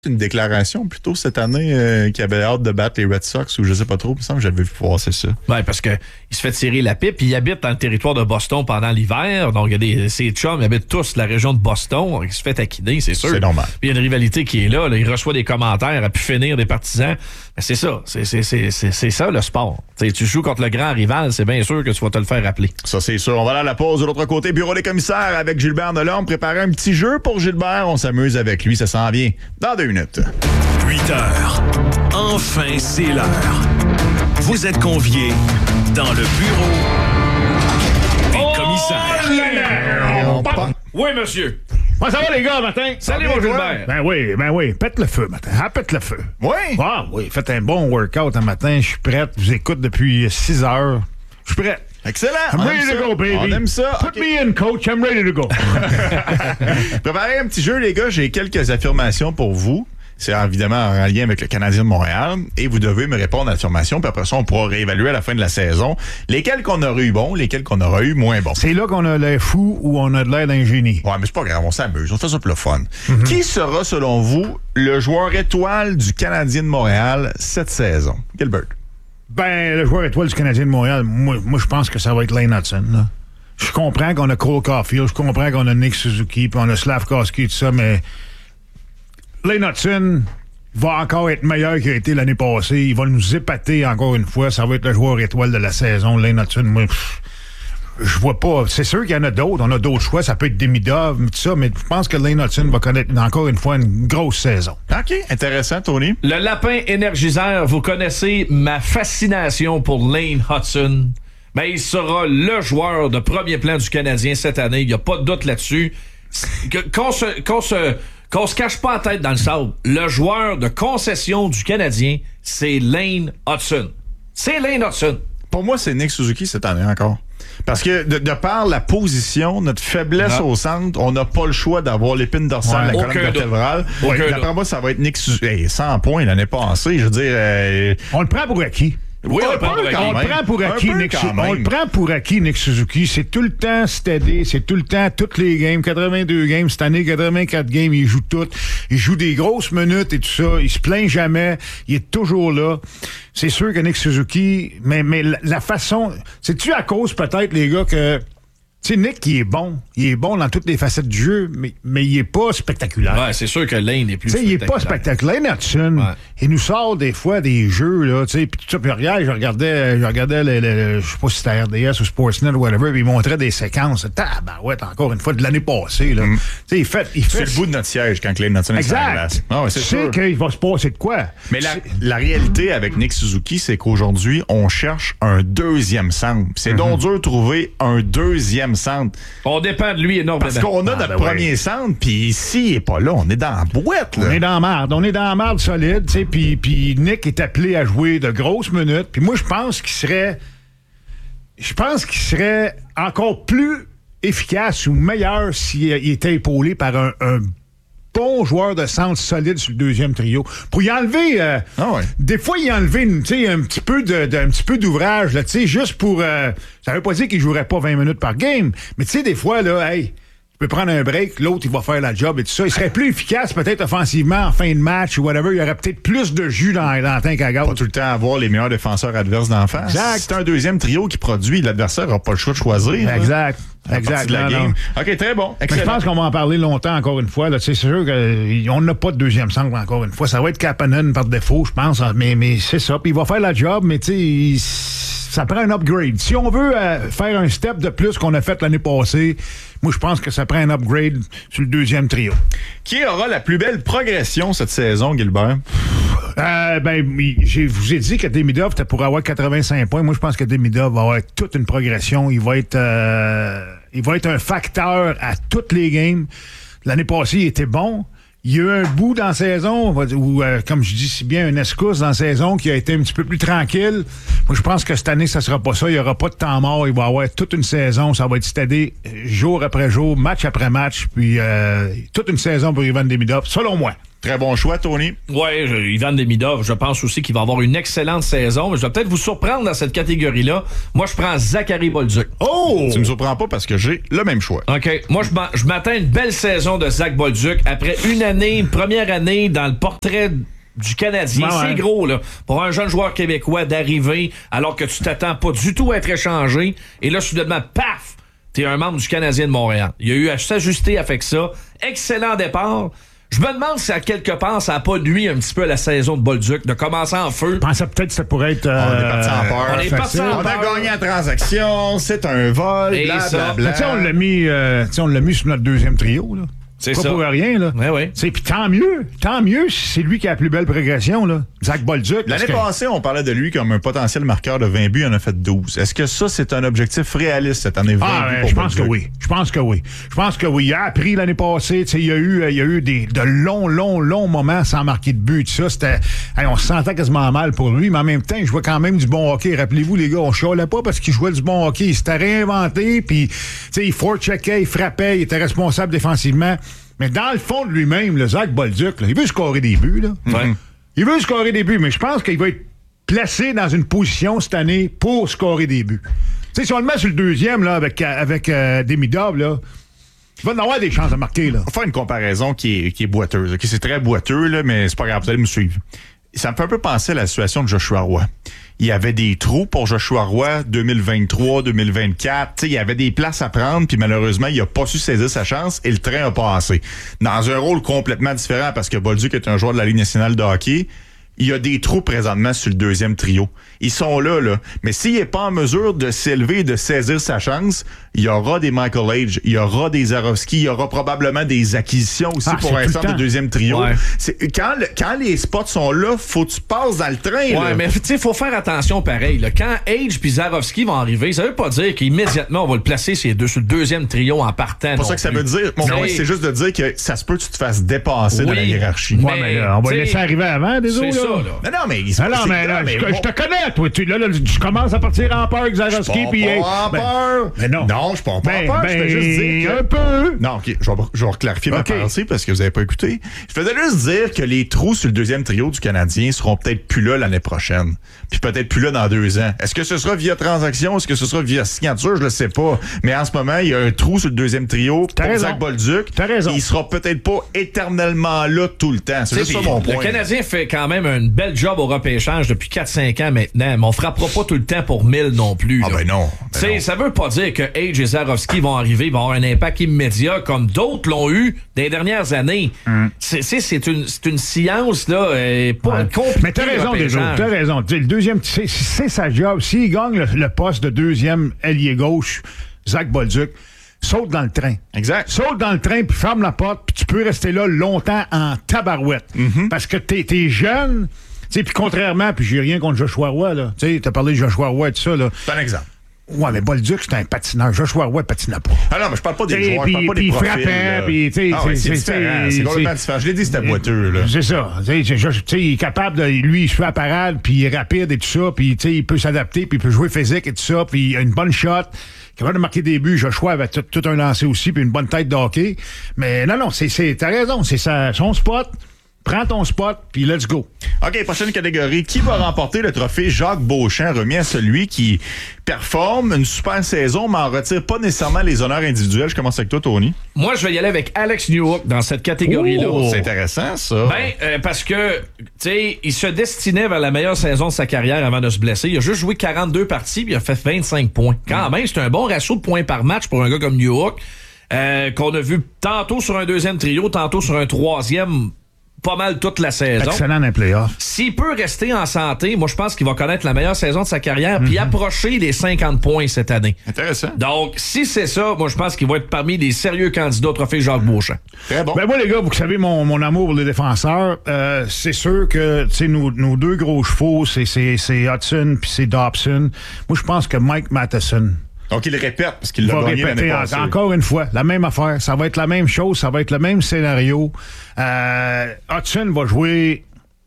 une déclaration plutôt cette année qu'il avait hâte de battre les Red Sox ou je sais pas trop, il me semble que j'avais vu passer ça. Oui, parce que il se fait tirer la pipe, il habite dans le territoire de Boston pendant l'hiver, donc il y a ses chums, ils habitent tous la région de Boston, il se fait taquiner, c'est sûr. C'est normal. Puis il y a une rivalité qui est là, il reçoit des commentaires à pu finir des partisans. Mais c'est ça, c'est ça le sport. T'sais, tu joues contre le grand rival, c'est bien sûr que tu vas te le faire rappeler. Ça, c'est sûr. On va aller à la pause de l'autre côté. Bureau des commissaires avec Gilbert Delorme. Préparer un petit jeu pour Gilbert. On s'amuse avec lui. Ça s'en vient dans 2 minutes. 8 heures. Enfin, c'est l'heure. Vous êtes conviés dans le bureau des commissaires. Oui, monsieur. Moi, ça va, les gars, matin? Salut, mon Gilbert. Ben oui. Pète le feu, matin. Ah, pète le feu. Oui? Ah, oui. Faites un bon workout un matin. Je suis prête. Je vous écoute depuis 6 heures. Je suis prêt. Excellent. I'm ready to go, baby. On aime ça. Put me in, coach. I'm ready to go. Préparez un petit jeu, les gars. J'ai quelques affirmations pour vous. C'est évidemment en lien avec le Canadien de Montréal. Et vous devez me répondre à l'affirmation. Puis après ça, on pourra réévaluer à la fin de la saison lesquels qu'on aurait eu bons, lesquels qu'on aura eu moins bons. C'est là qu'on a l'air fou ou on a de l'air d'un génie. Ouais, mais c'est pas grave. On s'amuse. On fait ça pour le fun. Qui sera, selon vous, le joueur étoile du Canadien de Montréal cette saison? Gilbert. Ben, le joueur étoile du Canadien de Montréal, moi je pense que ça va être Lane Hudson, là. Je comprends qu'on a Cole Caulfield, je comprends qu'on a Nick Suzuki, puis on a Slavkovski et tout ça, mais Lane Hudson va encore être meilleur qu'il a été l'année passée. Il va nous épater encore une fois. Ça va être le joueur étoile de la saison. Lane Hudson, moi, je vois pas. C'est sûr qu'il y en a d'autres. On a d'autres choix. Ça peut être Demidov, tout ça, mais je pense que Lane Hudson va connaître encore une fois une grosse saison. OK. Intéressant, Tony. Le lapin énergiseur, vous connaissez ma fascination pour Lane Hudson. Ben, il sera le joueur de premier plan du Canadien cette année. Il n'y a pas de doute là-dessus. Qu'on se cache pas la tête dans le sable. Le joueur de concession du Canadien, c'est Lane Hudson. C'est Lane Hudson. Pour moi, c'est Nick Suzuki cette année encore. Parce que de par la position, notre faiblesse au centre, on n'a pas le choix d'avoir l'épine dorsale, la colonne vertébrale. D'après moi, ça va être Nick Suzuki. Hey, 100 points l'année passée, je veux dire... On le prend pour acquis. Oui, on le prend pour acquis, Nick Suzuki. C'est tout le temps steady, c'est tout le temps, toutes les games, 82 games, cette année, 84 games, il joue toutes. Il joue des grosses minutes et tout ça. Il se plaint jamais. Il est toujours là. C'est sûr que Nick Suzuki, mais la façon, c'est-tu à cause peut-être, les gars, que... Tu sais, Nick, il est bon dans toutes les facettes du jeu, mais il est pas spectaculaire. Ouais, c'est sûr que Lane est plus spectaculaire. Il est pas spectaculaire. Lane Hudson, il nous sort des fois des jeux, là, tu sais, puis tout ça. Puis hier, je regardais je sais pas si c'était RDS ou Sportsnet ou whatever, puis il montrait des séquences. Tabarouette, encore une fois, de l'année passée, là. Tu sais, il fait... C'est le bout de notre siège quand Lane Hudson est sur la glace. Ah ouais, c'est sûr qu'il va se passer de quoi. Mais la réalité avec Nick Suzuki, c'est qu'aujourd'hui, on cherche un deuxième centre. C'est donc dur de trouver un deuxième centre. On dépend de lui énormément. Parce qu'on a notre premier centre, puis s'il n'est pas là, on est dans la boîte. Là. On est dans la marde solide, tu sais, puis Nick est appelé à jouer de grosses minutes. Puis moi, je pense qu'il serait encore plus efficace ou meilleur s'il était épaulé par un bon joueur de centre solide sur le deuxième trio. Pour y enlever... Des fois, y enlever un petit peu d'ouvrage, là, juste pour... ça veut pas dire qu'il jouerait pas 20 minutes par game, mais tu sais, des fois, là, hey... Tu peux prendre un break, l'autre, il va faire la job et tout ça. Il serait plus efficace, peut-être, offensivement, en fin de match ou whatever. Il y aurait peut-être plus de jus dans le tank à gaz. Pas tout le temps avoir les meilleurs défenseurs adverses d'en face. Exact. C'est un deuxième trio qui produit. L'adversaire n'aura pas le choix de choisir. Exact. Exact. De la game. OK, très bon. Je pense qu'on va en parler longtemps, encore une fois. Là. C'est sûr qu'on n'a pas de deuxième centre, encore une fois. Ça va être Kapanen par défaut, je pense. Mais c'est ça. Puis il va faire la job, mais tu sais, ça prend un upgrade. Si on veut faire un step de plus qu'on a fait l'année passée, moi, je pense que ça prend un upgrade sur le deuxième trio. Qui aura la plus belle progression cette saison, Gilbert? Je vous ai dit que Demidov était pour avoir 85 points. Moi, je pense que Demidov va avoir toute une progression. Il va être un facteur à toutes les games. L'année passée, il était bon. Il y a eu un bout dans la saison, ou comme je dis si bien, un escousse dans la saison qui a été un petit peu plus tranquille. Moi, je pense que cette année, ça sera pas ça. Il n'y aura pas de temps mort. Il va y avoir toute une saison. Ça va être steady jour après jour, match après match. Puis toute une saison pour Ivan Demidov, selon moi. Très bon choix, Tony. Ouais, Ivan Demidov, je pense aussi qu'il va avoir une excellente saison. Je vais peut-être vous surprendre dans cette catégorie-là. Moi, je prends Zachary Bolduc. Oh! Tu me surprends pas parce que j'ai le même choix. OK. Moi, je m'attends à une belle saison de Zach Bolduc. Après une première année dans le portrait du Canadien. Ouais. C'est gros, là. Pour un jeune joueur québécois d'arriver alors que tu t'attends pas du tout à être échangé. Et là, soudainement, paf! T'es un membre du Canadien de Montréal. Il a eu à s'ajuster avec ça. Excellent départ. Je me demande si à quelque part, ça n'a pas nuit un petit peu à la saison de Bolduc, de commencer en feu. Je pensais peut-être que ça pourrait être... On est parti en peur. On est parti en On a peur. gagné la transaction, c'est un vol, Et ça. blablabla. Tu sais, on l'a mis sur notre deuxième trio, là. C'est pas ça. pour rien, là. Ouais. Tu sais, puis tant mieux si c'est lui qui a la plus belle progression, là. Zach Bolduc. L'année passée, on parlait de lui comme un potentiel marqueur de 20 buts, il en a fait 12. Est-ce que ça, c'est un objectif réaliste cette année? 20 buts pour je pense que Bolduc? oui. Je pense que oui. Il a appris l'année passée. Il y a eu de longs moments sans marquer de but. Ça, c'était. On se sentait quasiment mal pour lui, mais en même temps, il jouait quand même du bon hockey. Rappelez-vous, les gars, on chialait pas parce qu'il jouait du bon hockey. Il s'était réinventé, puis il forecheckait, il frappait, il était responsable défensivement. Mais dans le fond de lui-même, le Zach Bolduc, là, il veut scorer des buts. Là. Ouais. Il veut scorer des buts, mais je pense qu'il va être placé dans une position cette année pour scorer des buts. Tu sais, si on le met sur le deuxième, là, avec Demidov, là, il va en avoir des chances de marquer, là. On va faire une comparaison qui est boiteuse. Okay? C'est très boiteux, là, mais c'est pas grave, vous allez me suivre. Ça me fait un peu penser à la situation de Joshua Roy. Il y avait des trous pour Joshua Roy 2023, 2024. Il y avait des places à prendre, puis malheureusement, il a pas su saisir sa chance et le train a passé. Dans un rôle complètement différent, parce que Bolduc est un joueur de la Ligue nationale de hockey, il y a des trous présentement sur le deuxième trio. Ils sont là. Mais s'il n'est pas en mesure de s'élever et de saisir sa chance, il y aura des Michael Age, il y aura des Zarovski, il y aura probablement des acquisitions aussi pour c'est un tout centre le de temps. deuxième trio. Ouais. Quand les spots sont là, faut que tu passes dans le train. Ouais, là. mais tu sais, faut faire attention pareil. Là. Quand Age puis Zarovski vont arriver, ça veut pas dire qu'immédiatement on va le placer sur le deuxième trio en partant. C'est pas ça que ça veut dire. Mon point, c'est juste de dire que ça se peut que tu te fasses dépasser dans la hiérarchie. Ouais, mais là, on va t'sais, le laisser arriver avant, désolé. C'est ça, là. Non, mais Ah non, mais là, je te connais, toi. Là, tu commences à partir en peur avec Zarovski. Je suis pas en peur. Mais non. Non, je suis pas en peur. Je fais juste dire que... un peu. Non, OK, je vais reclarifier ma OK. pensée parce que vous avez pas écouté. Je faisais juste dire que les trous sur le deuxième trio du Canadien seront peut-être plus là l'année prochaine. Puis peut-être plus là dans 2 ans. Est-ce que ce sera via transaction? Est-ce que ce sera via signature? Je le sais pas. Mais en ce moment, il y a un trou sur le deuxième trio pour raison. Zach Bolduc. T'as raison. Il sera peut-être pas éternellement là tout le temps. C'est juste ça mon point. Le Canadien fait quand même un bel job au repêchage depuis 4-5 ans maintenant, mais on frappera pas tout le temps pour 1000 non plus. Ah là. ben non. T'sais, ça veut pas dire que Age et Zarovski vont arriver, vont avoir un impact immédiat comme d'autres l'ont eu des dernières années. C'est une science là, pas compliquée. Mais t'as raison, le déjà. repêchage. T'as raison. Le deuxième, c'est sa job. S'il gagne le poste de deuxième ailier gauche, Zach Bolduc, saute dans le train. Exact. Saute dans le train, puis ferme la porte, puis tu peux rester là longtemps en tabarouette. Parce que t'es jeune, tu sais, puis contrairement, puis j'ai rien contre Joshua Roy, là. Tu sais, t'as parlé de Joshua Roy et tout ça, là. C'est un exemple. Ouais, mais Bolduc, c'est un patineur. Joshua Roy patinait pas. Ah non, mais je parle pas des Et joueurs, je parle pas puis des il profils. frappait, là. puis, tu sais, Ah ouais, c'est c'est- différent. C'est complètement différent. Je l'ai dit, c'était boiteux, là. C'est ça. Tu sais, il est capable de. Lui, il se fait à parade, puis il est rapide et tout ça, puis tu sais, il peut s'adapter, puis il peut jouer physique et tout ça, puis il a une bonne shot. Capable de marquer des buts. Joshua avait tout un lancer aussi, puis une bonne tête de hockey. Mais non, t'as raison. C'est son spot. Prends ton spot, puis let's go. OK, prochaine catégorie. Qui va remporter le trophée Jacques Beauchamp remis à celui qui performe une super saison, mais en retire pas nécessairement les honneurs individuels? Je commence avec toi, Tony. Moi, je vais y aller avec Alex Newhook dans cette catégorie-là. Oh, c'est intéressant, ça. Parce que, tu sais, il se destinait vers la meilleure saison de sa carrière avant de se blesser. Il a juste joué 42 parties, puis il a fait 25 points. Quand même, c'est un bon ratio de points par match pour un gars comme Newhook, qu'on a vu tantôt sur un deuxième trio, tantôt sur un troisième, pas mal toute la saison. Excellent dans les playoffs. S'il peut rester en santé, moi, je pense qu'il va connaître la meilleure saison de sa carrière, puis approcher les 50 points cette année. Intéressant. Donc, si c'est ça, moi, je pense qu'il va être parmi les sérieux candidats au trophée Jacques Beauchamp. Très bon. Ben moi, les gars, vous savez mon amour pour les défenseurs. C'est sûr que nos deux gros chevaux, c'est Hudson puis c'est Dobson. Moi, je pense que Mike Matheson Donc, il le répète parce qu'il l'a va gagné l'année répéter passée. encore une fois la même affaire. Ça va être la même chose, ça va être le même scénario. Hudson va jouer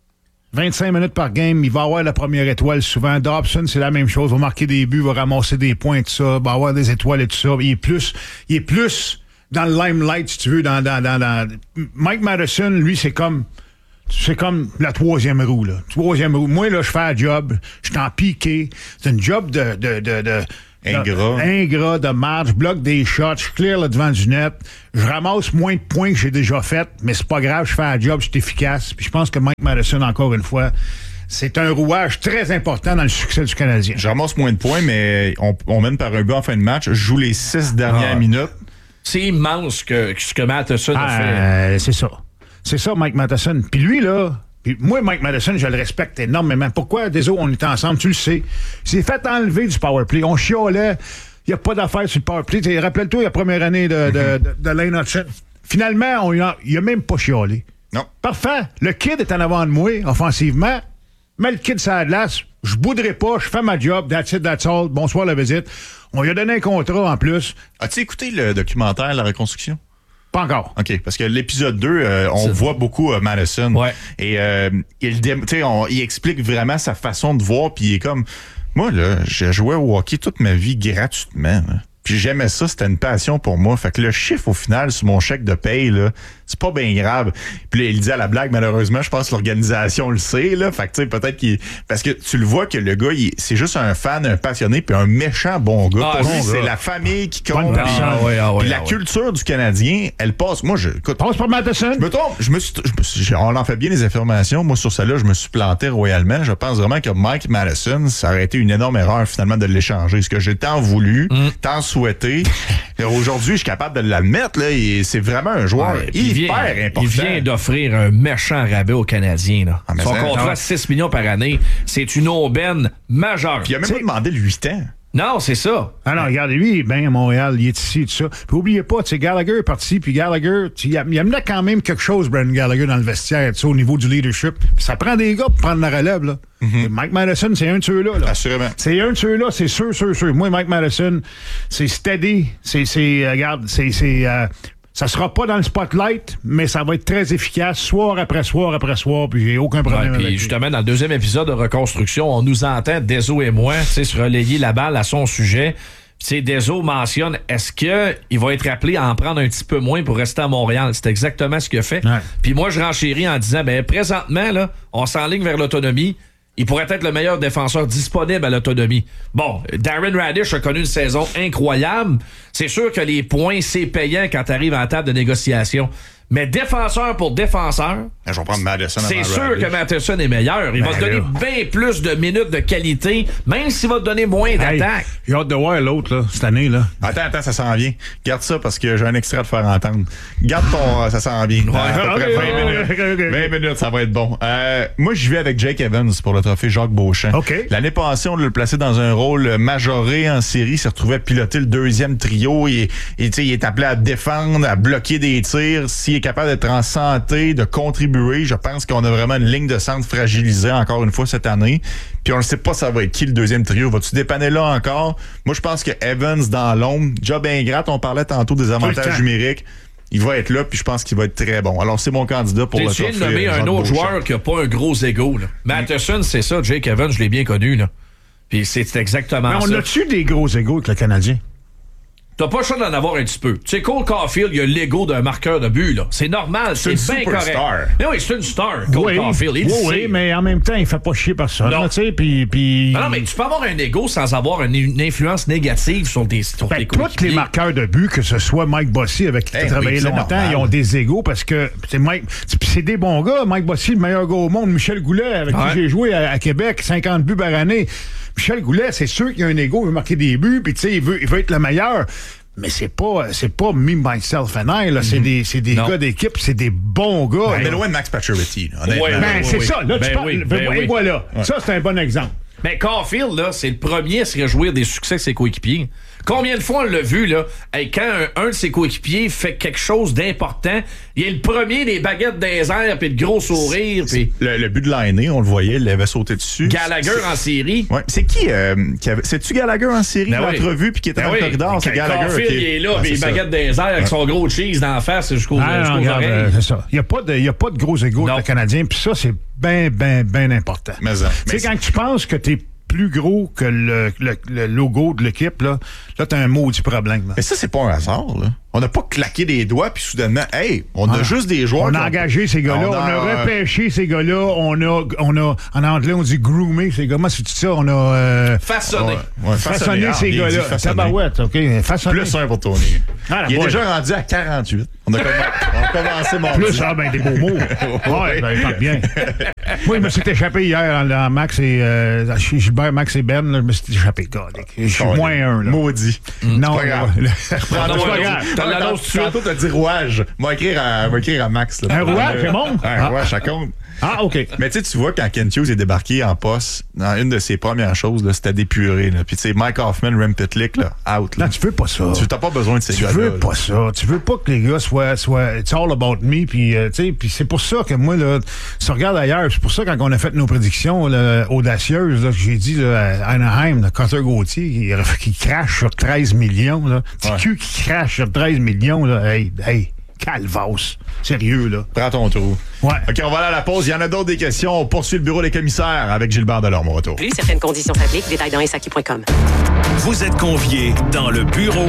25 minutes par game, il va avoir la première étoile souvent. Dobson, c'est la même chose, va marquer des buts, va ramasser des points, tout ça, va avoir des étoiles et tout ça. Il est plus dans le limelight, si tu veux, dans Mike Matheson, lui, c'est comme c'est comme la troisième roue, là. Troisième roue. Moi, là, je fais un job, je suis en piqué. C'est une job ingrat, de marge, je bloque des shots, je clear le devant du net, je ramasse moins de points que j'ai déjà fait, mais c'est pas grave, je fais un job, je suis efficace. Puis je pense que Mike Matheson, encore une fois, c'est un rouage très important dans le succès du Canadien. Je ramasse moins de points, mais on mène par un but en fin de match. Je joue les 6 dernières minutes. C'est immense ce que Matheson a fait. C'est ça. C'est ça, Mike Matheson. Puis lui, là... Puis moi, Mike Matheson, je le respecte énormément. Pourquoi? Désolé, on était ensemble, tu le sais. Il s'est fait enlever du powerplay. On chialait. Il n'y a pas d'affaire sur le powerplay. Rappelle-toi la première année de Lane Hutson. Finalement, il n'a même pas chialé. Non. Parfait. Le kid est en avant de moi, offensivement. Mets le kid sur la glace. Je bouderai pas. Je fais ma job. That's it, that's all. Bonsoir, la visite. On lui a donné un contrat en plus. As-tu écouté le documentaire La Reconstruction? Pas encore. OK, parce que l'épisode 2, on voit beaucoup Matheson. Ouais. Et il explique vraiment sa façon de voir, puis il est comme... Moi, là, j'ai joué au hockey toute ma vie gratuitement. Là. Puis j'aimais ça, c'était une passion pour moi. Fait que le chiffre, au final, sur mon chèque de paye, là, c'est pas bien grave. Puis là, il dit à la blague, malheureusement, je pense que l'organisation le sait, là. Fait que, tu sais, peut-être qu'il... Parce que tu le vois que le gars, c'est juste un fan, un passionné, puis un méchant bon gars. Pour lui, c'est la famille qui compte. Puis la culture du Canadien, elle passe... Moi, écoute... Passe par Matheson. Je me trompe. On en fait bien les affirmations. Moi, sur celle-là, je me suis planté royalement. Je pense vraiment que Mike Matheson, ça aurait été une énorme erreur, finalement, de l'échanger. Ce que j'ai tant voulu, tant souhaité. Aujourd'hui, je suis capable de l'admettre, là. C'est vraiment un joueur hyper important. Il vient d'offrir un méchant rabais aux Canadiens, là. Son contrat, 6 millions par année, c'est une aubaine majeure. Puis il a même pas demandé le 8 ans. Non, c'est ça. Alors, regardez, lui, il est bien à Montréal, il est ici, tout ça. Puis, oubliez pas, tu sais, Gallagher est parti, puis Gallagher, il amenait quand même quelque chose, Brendan Gallagher, dans le vestiaire, tu sais, au niveau du leadership. Puis ça prend des gars pour prendre la relève, là. Et Mike Matheson, c'est un de ceux-là, là. Assurément. C'est un de ceux-là, c'est sûr. Moi, Mike Matheson, c'est steady, regarde, ça sera pas dans le spotlight, mais ça va être très efficace, soir après soir après soir, puis j'ai aucun problème avec lui. Justement, dans le deuxième épisode de Reconstruction, on nous entend, Deso et moi, se relayer la balle à son sujet. Deso mentionne, est-ce qu'il va être appelé à en prendre un petit peu moins pour rester à Montréal? C'est exactement ce qu'il a fait. Ouais. Puis moi, je renchéris en disant, présentement, là, on s'enligne vers l'autonomie. Il pourrait être le meilleur défenseur disponible à l'autonomie. Bon, Darren Radish a connu une saison incroyable. C'est sûr que les points, c'est payant quand tu arrives en table de négociation. Mais défenseur pour défenseur, je vais prendre Matheson. C'est sûr que Matheson est meilleur. Il va te donner bien plus de minutes de qualité, même s'il va te donner moins d'attaque. J'ai hâte de voir l'autre, là, cette année, là. Attends, ça s'en vient. Garde ça parce que j'ai un extrait à te faire entendre. Garde ton... ça s'en vient. À peu près 20 minutes. 20 minutes, ça va être bon. Moi, je vais avec Jake Evans pour le trophée Jacques Beauchamp. Okay. L'année passée, on l'a placé dans un rôle majoré en série. Il s'est retrouvé à piloter le deuxième trio. Il est appelé à défendre, à bloquer des tirs. S'il est capable d'être en santé, de contribuer, je pense qu'on a vraiment une ligne de centre fragilisée encore une fois cette année. Puis on ne sait pas ça va être qui le deuxième trio. Vas-tu dépanner là encore? Moi, je pense que Evans dans l'ombre, job ingrat, on parlait tantôt des avantages numériques. Il va être là, puis je pense qu'il va être très bon. Alors, c'est mon candidat pour le trophée. Tu viens de nommer un autre joueur qui n'a pas un gros ego. Matheson, c'est ça. Jake Evans, je l'ai bien connu. Là. Puis c'est exactement ça. Mais on a-tu des gros égos avec le Canadien? T'as pas le choix d'en avoir un petit peu. Tu sais, Cole Caulfield, il a l'ego d'un marqueur de but, là. C'est normal, c'est bien correct. Mais oui, c'est une star, Cole Caulfield. Oui, mais en même temps, il fait pas chier personne. Tu sais, puis... Non, mais tu peux avoir un ego sans avoir une influence négative sur tes coéquipiers. Tous les marqueurs de but, que ce soit Mike Bossy, avec qui tu as travaillé longtemps, ils ont des égos parce que c'est des bons gars. Mike Bossy, le meilleur gars au monde. Michel Goulet, avec qui j'ai joué à Québec, 50 buts par année. Michel Goulet, c'est sûr qu'il a un ego, il veut marquer des buts, puis tu sais, il veut être le meilleur. Mais c'est pas me, myself and I, là. C'est des gars d'équipe, c'est des bons gars. Mais loin de Max Pacioretty, honnêtement. C'est ça, là, tu parles. Et voilà. Ouais. Ça, c'est un bon exemple. Mais Caulfield, là, c'est le premier à se réjouir des succès de ses coéquipiers. Combien de fois on l'a vu, là, quand un de ses coéquipiers fait quelque chose d'important, il est le premier des baguettes dans les airs, puis le gros sourire. Puis le but de l'année, on le voyait, il avait sauté dessus. Gallagher en série. Ouais. C'est qui avait... C'est-tu Gallagher en série, l'entrevue, puis qui était dans le corridor? C'est Gallagher. Caulfield, il est là, puis les baguettes dans les airs, avec son gros cheese d'en face jusqu'aux oreilles. C'est ça. Il n'y a pas de gros égos avec le Canadien, puis ça, c'est bien important. Tu sais, quand tu penses que t'es plus gros que le logo de l'équipe, là t'as un maudit problème. Là. Mais ça, c'est pas un hasard, là. On n'a pas claqué des doigts, puis soudainement, hey, on a juste des joueurs. On a engagé ces gars-là, on a repêché ces gars-là, on a, en anglais, on dit groomé ces gars-là. Moi, c'est tout ça, on a... façonné. Façonné ces gars-là. Tabarouette, OK. Façonné. Plus un pour Tony. Il est déjà rendu à 48. On a commencé mon plus, des beaux mots. Ouais, il parle bien. Moi, je me suis échappé hier dans Max et chez Gilbert, Max et Ben, là, je me suis échappé. Je suis moins un. Là. Maudit. Non, c'est pas grave. Tantôt, t'as dit rouage. Moi, écrire à Max. Là, un rouage, c'est bon? Un rouage, ça compte. Ah, OK. Mais tu vois, quand Kent Hughes est débarqué en poste, dans une de ses premières choses, là, c'était d'épurer. Puis tu sais, Mike Hoffman, Rem Pitlick, là, out. Là. Non, tu veux pas ça. Tu n'as pas besoin de ces gars-là. Tu veux pas ça. Tu veux pas que les gars soient it's all about me. Puis c'est pour ça que moi, là, si tu regardes ailleurs, c'est pour ça quand on a fait nos prédictions là, audacieuses, là, j'ai dit là, à Anaheim, là, Cutter Gauthier, qui crache sur 13 millions. Là. TQ qui crache sur 13 millions. Là. Hey. Calvasse. Sérieux, là. Prends ton trou. Ouais. OK, on va aller à la pause. Il y en a d'autres des questions. On poursuit le bureau des commissaires avec Gilbert Delorme au retour. Plus certaines conditions s'appliquent. Détails dans SAQ.com. Vous êtes conviés dans le bureau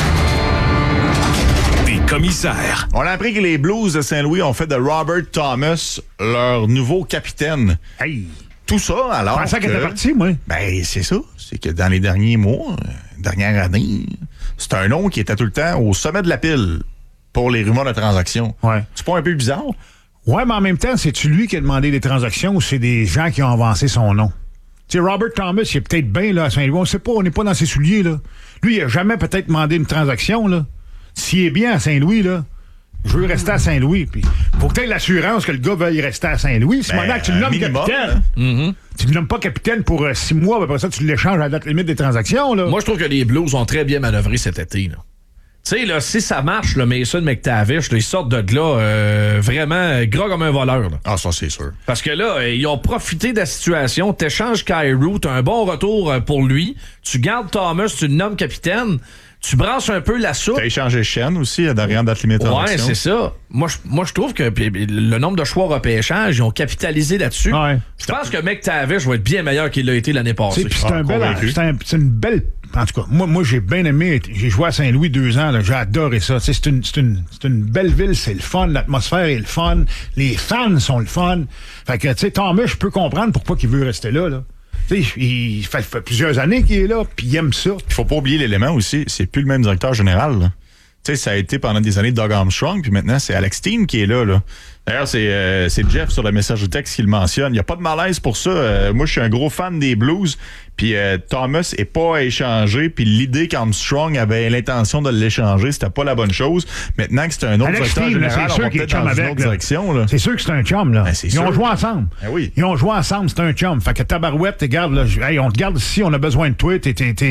des commissaires. On a appris que les Blues de Saint-Louis ont fait de Robert Thomas leur nouveau capitaine. Hey! Tout ça, alors. Je pensais qu'elle était partie, moi. Ben, c'est ça. C'est que dans les derniers mois, dernière année, c'est un nom qui était tout le temps au sommet de la pile pour les rumeurs de transactions. Ouais. C'est pas un peu bizarre? Ouais, mais en même temps, c'est-tu lui qui a demandé des transactions ou c'est des gens qui ont avancé son nom? Tu sais, Robert Thomas, il est peut-être bien là à Saint-Louis. On sait pas, on n'est pas dans ses souliers, là. Lui, il a jamais peut-être demandé une transaction, là. S'il est bien à Saint-Louis, là, je veux rester à Saint-Louis. Puis, faut que tu aies l'assurance que le gars veuille rester à Saint-Louis. Si maintenant que tu le nommes capitaine, tu le nommes pas capitaine pour 6 mois, puis après ça, tu l'échanges à la date limite des transactions, là. Moi, je trouve que les Blues ont très bien manœuvré cet été, là. Tu sais, là, si ça marche, le Mason McTavish, là, ils sortent de là vraiment gras comme un voleur. Là. Ah, ça, c'est sûr. Parce que là, ils ont profité de la situation. T'échanges Kyrou, t'as un bon retour pour lui. Tu gardes Thomas, tu le nommes capitaine. Tu brasses un peu la soupe. T'as échangé Shen aussi, derrière date limite. Ouais, c'est ça. Moi, je trouve que le nombre de choix repêchage, ils ont capitalisé là-dessus. Ouais. Je pense que McTavish va être bien meilleur qu'il l'a été l'année passée. C'est une belle... En tout cas, moi j'ai bien aimé. J'ai joué à Saint-Louis 2 ans. J'ai adoré ça. C'est une belle ville. C'est le fun. L'atmosphère est le fun. Les fans sont le fun. Fait que, tu sais, Thomas, je peux comprendre pourquoi il veut rester là. Tu sais, il fait plusieurs années qu'il est là, puis il aime ça. Il faut pas oublier l'élément aussi. C'est plus le même directeur général, là. Tu sais, ça a été pendant des années Doug Armstrong, puis maintenant, c'est Alex Steen qui est là. D'ailleurs, c'est Jeff sur le message de texte qui le mentionne. Il n'y a pas de malaise pour ça. Moi, je suis un gros fan des Blues. Puis Thomas n'est pas échangé. Puis l'idée qu'Armstrong avait l'intention de l'échanger, c'était pas la bonne chose. Maintenant que c'est un autre Alex directeur Steve, général, c'est on sûr va qu'il est peut-être chum dans une avec, autre direction. Là. C'est sûr que c'est un chum. Là. Ben, Ils ont joué ensemble. Ben oui. Ils ont joué ensemble, c'est un chum. Fait que tabarouette, regarde, là, hey, on te garde ici, on a besoin de toi.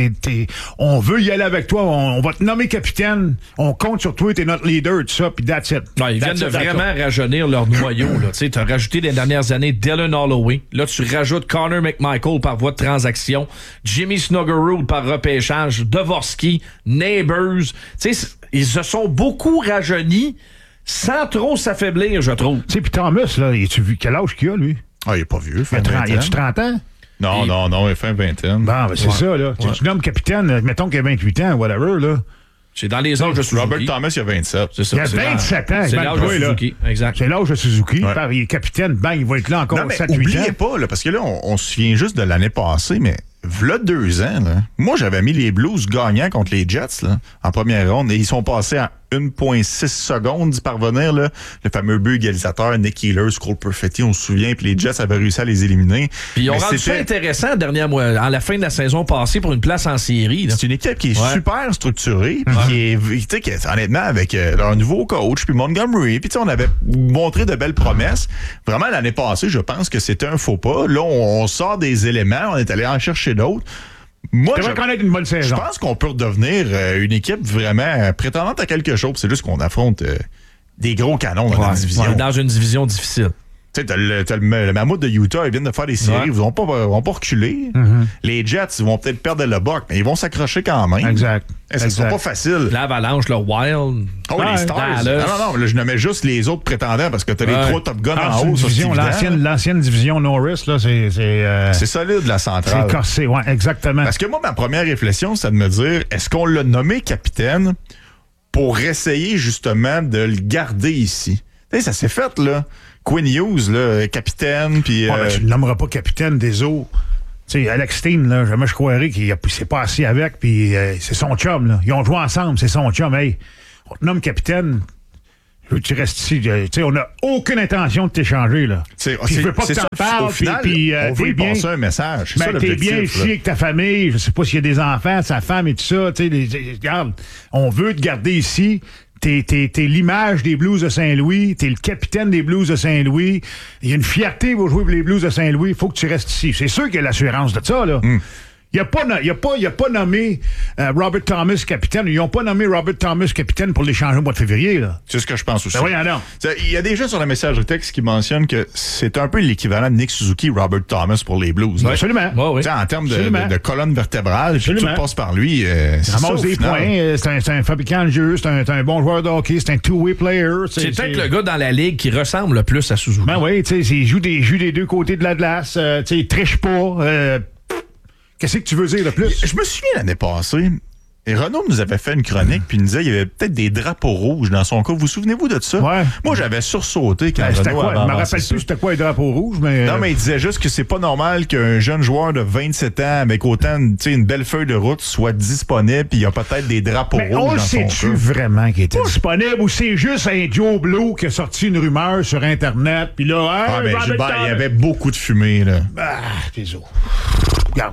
On veut y aller avec toi. On va te nommer capitaine. On compte sur toi, t'es notre leader, tout ça, puis that's it. Ouais, ils viennent de vraiment rajeunir leur noyau. Tu as rajouté les dernières années Dylan Holloway. Là, tu rajoutes Connor McMichael par voie de transaction, Jimmy Snuggerud par repêchage, Dvorsky, Neighbors. Ils se sont beaucoup rajeunis sans trop s'affaiblir, je trouve. Tu sais, puis Thomas, là, as-tu vu quel âge qu'il a, lui? Ah, il est pas vieux. Il a-tu 30 ans? Non, il fait une vingtaine. Bon, ben c'est ça, là. Ouais. Tu nommes capitaine, mettons qu'il a 28 ans, whatever, là. C'est dans les âges de Suzuki. Robert Thomas, il a 27. C'est ça. Il a 27 ans. C'est l'âge de Suzuki, exact. C'est l'âge de Suzuki. Ouais. Il est capitaine, bang, il va être là encore 7-8 ans. Oubliez pas, là, parce que là, on se souvient juste de l'année passée, mais v'là 2 ans, là, moi, j'avais mis les Blues gagnants contre les Jets là, en première ronde et ils sont passés à 1,6 secondes d'y parvenir. Là, le fameux but égalisateur, Nick Healers, Cole Perfetti, on se souvient, puis les Jets avaient réussi à les éliminer. Puis ils ont rendu ça intéressant à la fin de la saison passée pour une place en série. Là. C'est une équipe qui est super structurée, puis qui est honnêtement avec leur nouveau coach, puis Montgomery, puis on avait montré de belles promesses. Vraiment, l'année passée, je pense que c'était un faux pas. Là, on sort des éléments, on est allé en chercher d'autres. Moi, je connaître une bonne saison. Je pense qu'on peut redevenir une équipe vraiment prétendante à quelque chose. C'est juste qu'on affronte des gros canons dans la division. Dans une division difficile. Tu sais, t'as le Mammouth de Utah, ils viennent de faire des séries, ils vont pas reculer. Les Jets, ils vont peut-être perdre le buck, mais ils vont s'accrocher quand même. Exact. Ça sera pas facile. L'Avalanche, le Wild. Oh, les Stars. Non, là, je nommais juste les autres prétendants parce que t'as les 3 Top Guns en haut. L'ancienne division Norris, là, c'est solide, la centrale. C'est corsé, ouais, exactement. Parce que moi, ma première réflexion, c'est de me dire, est-ce qu'on l'a nommé capitaine pour essayer justement de le garder ici? Tu sais, ça s'est fait, là. Quinn Hughes, là, capitaine, puis... tu ne nommeras pas capitaine des eaux. Tu sais, Alex Steen, là, jamais je croirais qu'il s'est pas assis avec, puis c'est son chum, là. Ils ont joué ensemble, c'est son chum. Hey, on te nomme capitaine, je veux que tu restes ici. Tu sais, on n'a aucune intention de t'échanger, là. Puis je veux pas que t'en parles, puis on veut lui passer un message. C'est ça, t'es bien ici avec ta famille, je sais pas s'il y a des enfants, sa femme et tout ça, tu sais, regarde, on veut te garder ici. T'es l'image des Blues de Saint-Louis. T'es le capitaine des Blues de Saint-Louis. Il y a une fierté pour jouer pour les Blues de Saint-Louis. Il faut que tu restes ici. C'est sûr qu'il y a l'assurance de ça, là. Il a pas nommé Robert Thomas capitaine. Ils n'ont pas nommé Robert Thomas capitaine pour l'échanger au mois de février, là. C'est ce que je pense aussi. Ben oui, non. Il y a des gens sur la messagerie texte qui mentionnent que c'est un peu l'équivalent de Nick Suzuki, Robert Thomas pour les Blues. Oui, absolument. Oui. En termes de colonne vertébrale, puis tout passe par lui. Il ramasse des points. C'est un fabricant de jeu. C'est un bon joueur de hockey. C'est un two-way player. C'est peut-être le gars dans la ligue qui ressemble le plus à Suzuki. Ben oui, tu sais, il joue des deux côtés de la glace. Tu sais, il triche pas. Qu'est-ce que tu veux dire de plus? Je me souviens l'année passée, et Renaud nous avait fait une chronique, puis il nous disait qu'il y avait peut-être des drapeaux rouges dans son cas. Vous souvenez-vous de ça? Ouais. Moi, j'avais sursauté quand Renaud avait Je me rappelle plus c'était quoi les drapeaux rouges, mais... Non, mais il disait juste que c'est pas normal qu'un jeune joueur de 27 ans avec autant, une belle feuille de route soit disponible, puis il y a peut-être des drapeaux rouges dans son cas. Sais-tu vraiment qu'il était disponible, ou c'est juste un Joe Blow qui a sorti une rumeur sur Internet, puis là... il y avait beaucoup de fumée, là. Ah, t'es Regarde.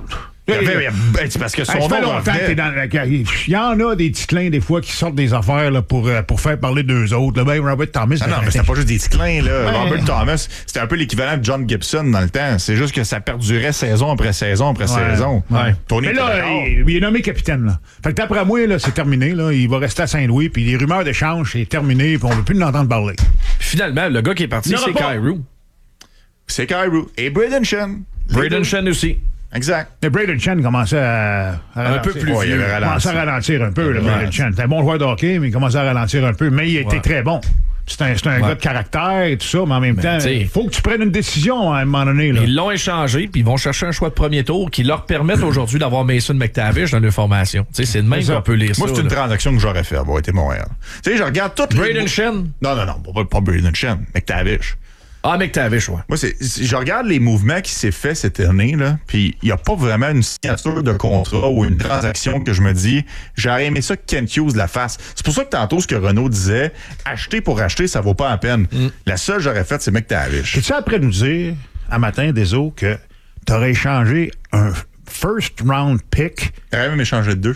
C'est parce que son ça fait nom longtemps que t'es dans il y en a des ticlins des fois qui sortent des affaires là, pour faire parler d'eux autres. Là, ben, Robert Thomas. Non, mais c'était pas juste des ticlins. Là. Robert Thomas, c'était un peu l'équivalent de John Gibson dans le temps. C'est juste que ça perdurait saison après saison après saison. Tony, mais là, il est nommé capitaine. Là. Fait que d'après moi, là, c'est terminé. Là. Il va rester à Saint-Louis. Puis les rumeurs d'échange, c'est terminé. Puis on ne veut plus l'entendre parler. Finalement, le gars qui est parti, c'est Kyrou. C'est Kyrou. Et Braden Shen. Braden Shen aussi. Exact. Mais Braden Shen commençait à un peu plus vieux. Il commençait à ralentir un peu, Braden Shen. C'est un bon joueur de hockey, mais il commençait à ralentir un peu. Mais il était très bon. C'est un gars de caractère et tout ça, mais en même temps, il faut que tu prennes une décision à un moment donné. Là. Ils l'ont échangé, puis ils vont chercher un choix de premier tour qui leur permet aujourd'hui d'avoir Mason McTavish dans leur formation. C'est de même qu'on peut lire ça. Moi, c'est une transaction que j'aurais fait à avoir été Montréal. Tu sais, je regarde toutes les... Braden Shen? Non, pas Braden Shen. McTavish. Ah, McTavish, ouais. Moi, je regarde les mouvements qui s'est fait cette année, là, puis il n'y a pas vraiment une signature de contrat ou une transaction que je me dis, j'aurais aimé ça que Kent Hughes la fasse. C'est pour ça que tantôt, ce que Renaud disait, acheter pour acheter, ça vaut pas la peine. La seule que j'aurais faite, c'est McTavish. Es-tu après nous dire, à matin, Deso, que tu aurais échangé un first round pick? J'aurais même échangé 2.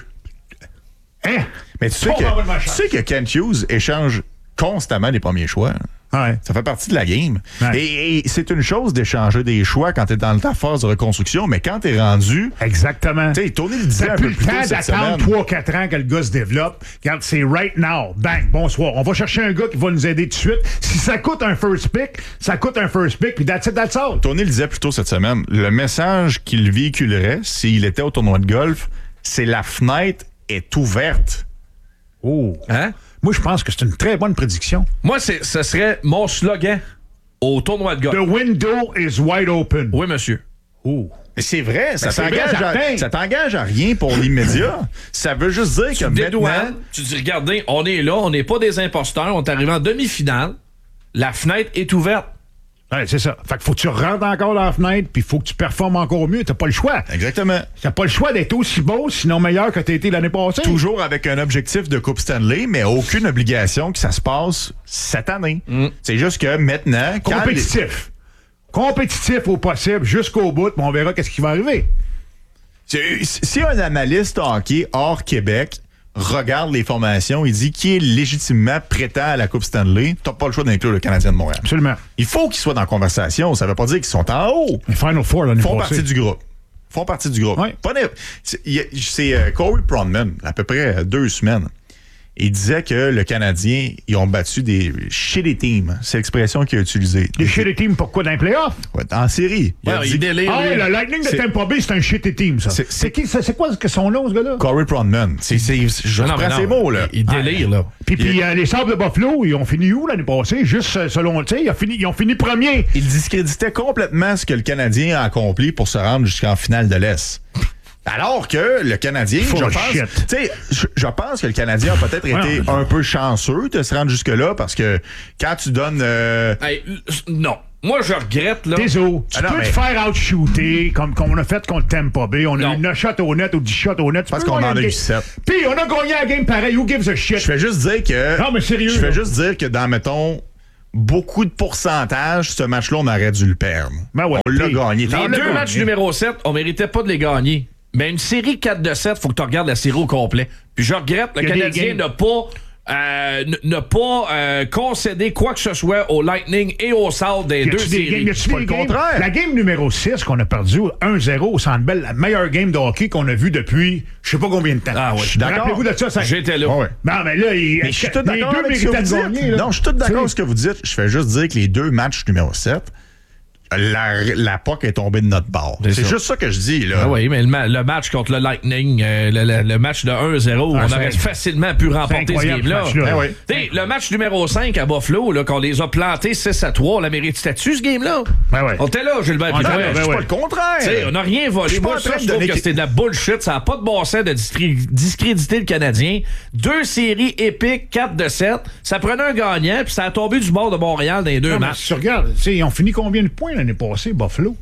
Hein? Mais tu sais que Kent Hughes échange constamment les premiers choix. Ouais. Ça fait partie de la game. Ouais. Et c'est une chose d'échanger des choix quand tu es dans ta phase de reconstruction, mais quand tu es rendu... Exactement. Tu sais, Tony le disait un peu plus tôt cette semaine. T'as plus le temps d'attendre 3-4 ans que le gars se développe. Regarde, c'est right now. Bang, bonsoir. On va chercher un gars qui va nous aider tout de suite. Si ça coûte un first pick, ça coûte un first pick, puis that's it, that's all. Tony le disait plus tôt cette semaine. Le message qu'il véhiculerait s'il était au tournoi de golf, c'est la fenêtre est ouverte. Oh. Hein? Moi, je pense que c'est une très bonne prédiction. Moi, ce serait mon slogan au tournoi de golf. The window is wide open. Oui, monsieur. Oh. Mais c'est vrai, ça vrai, t'engage à rien pour l'immédiat. Ça veut juste dire que maintenant... Tu dis, regardez, on est là, on n'est pas des imposteurs, on est arrivé en demi-finale, la fenêtre est ouverte. Ouais, c'est ça. Fait qu'il faut que tu rentres encore dans la fenêtre, puis il faut que tu performes encore mieux. T'as pas le choix. Exactement. T'as pas le choix d'être aussi beau, sinon meilleur que t'as été l'année passée. Toujours avec un objectif de Coupe Stanley, mais aucune obligation que ça se passe cette année. C'est juste que maintenant... Compétitif au possible, jusqu'au bout, mais on verra qu'est-ce qui va arriver. Si un analyste hockey hors Québec regarde les formations, il dit qui est légitimement prétend à la Coupe Stanley, t'as pas le choix d'inclure le Canadien de Montréal. Absolument. Il faut qu'ils soient dans la conversation. Ça veut pas dire qu'ils sont en haut. Les Final Four l'année passée. Font partie du groupe. Ouais. C'est Corey Pronman, à peu près 2 semaines. il disait que le Canadien, ils ont battu des shitty teams. C'est l'expression qu'il a utilisée. Des shitty teams, pourquoi dans les playoffs? Ouais, en série. Il délire. Le Lightning de Tampa Bay, c'est un shitty team, ça. C'est quoi son nom, ce gars-là? Corey Pronman. Je reprends ces mots, là. Il délire, là. Puis les Sabres de Buffalo, ils ont fini où l'année passée? Juste selon, tu sais, ils ont fini premier. Il discréditait complètement ce que le Canadien a accompli pour se rendre jusqu'en finale de l'Est. Alors que le Canadien, je pense que le Canadien a peut-être été un peu chanceux de se rendre jusque-là parce que quand tu donnes... non. Moi, je regrette, là. Désolé. Tu peux te faire out-shooter comme on a fait contre Tampa Bay. On a eu 9 shots au net ou 10 shots au net. Parce qu'on en a eu 7. Puis on a gagné la game pareil. Who gives a shit? Je fais juste dire que... Non, mais sérieux. Je fais juste dire que dans, mettons... beaucoup de pourcentage, ce match-là, on aurait dû le perdre. Ben ouais. On l'a gagné. Les deux matchs numéro 7, on méritait pas de les gagner. Mais une série 4-7, faut que tu regardes la série au complet. Puis je regrette, le Canadien n'a pas concédé quoi que ce soit au Lightning et au South des deux séries. C'est pas le contraire. La game numéro 6 qu'on a perdu 1-0 au Centre Bell, la meilleure game de hockey qu'on a vue depuis je sais pas combien de temps. Ah ouais, je suis d'accord. Rappelez-vous de ça. J'étais là. Ouais. Non, mais là, je suis tout d'accord avec ce que vous dites. Non, je suis tout d'accord avec ce que vous dites. Je fais juste dire que les deux matchs numéro 7, la POC est tombée de notre bord. C'est juste ça que je dis, là. Ah oui, mais le match contre le Lightning, le match de 1-0, on aurait facilement pu remporter ce game-là. Le match numéro 5 à Buffalo, là, qu'on les a plantés 6-3, on la mérite-tu, ce game-là? On était là, Gilbert. C'est pas le contraire. On n'a rien volé. Moi, je trouve que c'était de la bullshit. Ça n'a pas de bon sens de discréditer le Canadien. 2 séries épiques, 4-7. Ça prenait un gagnant, puis ça a tombé du bord de Montréal dans les deux matchs. Tu regardes, ils ont fini combien de points l'année passée, Buffalo?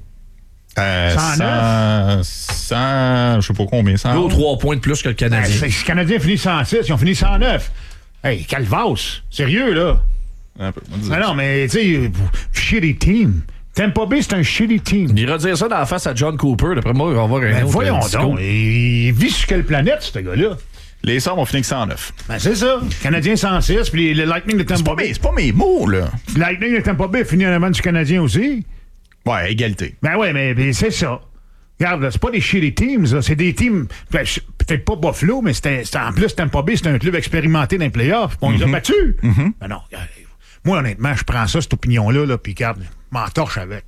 109. 100, je sais pas combien. 100. 2 ou 3 points de plus que le Canadien. Le Canadien a fini 106, ils ont fini 109. Hey, Calvas, sérieux, là? Non, mais tu sais, shitty team. Tampa Bay, c'est un shitty team. Il ira dire ça dans la face à John Cooper. D'après moi, il va avoir un autre voyons discours. donc, il vit sur quelle planète, ce gars-là? Les Sabres ont fini que 109. C'est ça. Canadien 106, puis le Lightning de Tampa Bay. C'est pas mes mots, là. Le Lightning de Tampa Bay a fini en avant du Canadien aussi. Ouais, égalité. Ouais, mais c'est ça. Regarde, là, c'est pas des shitty teams, là. C'est des teams. Peut-être pas Buffalo, mais c'était en plus Tampa Bay, c'était un club expérimenté dans les playoffs. On les a battus. Ben non, regarde, moi, honnêtement, je prends ça, cette opinion-là, puis regarde, m'entorche avec.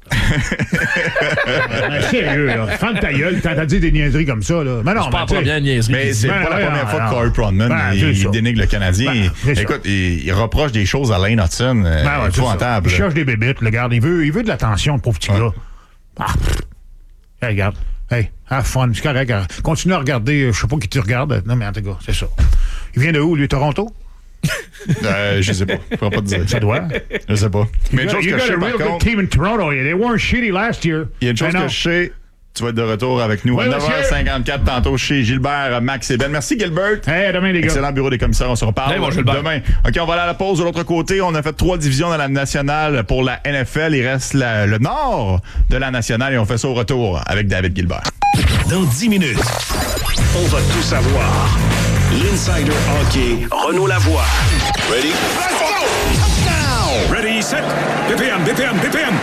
Sérieux, là. Ferme ta gueule, t'as dit des niaiseries comme ça, là. Mais non, c'est pas la première niaiserie. Mais c'est pas la première fois que Corey Pronman il dénigre le Canadien. Écoute, il reproche des choses à Lane Hudson. Épouvantable. Il cherche des bébites, le gars. Il veut de l'attention, le pauvre petit gars. Hey, regarde. Hey, have fun. C'est correct. Continue à regarder. Je sais pas qui tu regardes. Non, mais en tout cas, c'est ça. Il vient de où, lui, Toronto? Je sais pas. Je pourrais pas te dire. Ça doit. Je sais pas. Mais une chose que je sais, par contre... team in Toronto. They weren't shitty last year. Il y a une chose que je sais. Tu vas être de retour avec nous à 9h54 tantôt chez Gilbert, Max et Ben. Merci, Gilbert. Hey, à demain, les gars. Excellent bureau des commissaires. On se reparle demain. OK, on va aller à la pause. De l'autre côté, on a fait 3 divisions dans la nationale pour la NFL. Il reste le nord de la nationale et on fait ça au retour avec David Gilbert. Dans 10 minutes, on va tout savoir. L'Insider Hockey, Renaud Lavoie. Ready? Let's go! Touchdown! Ready, set, BPM.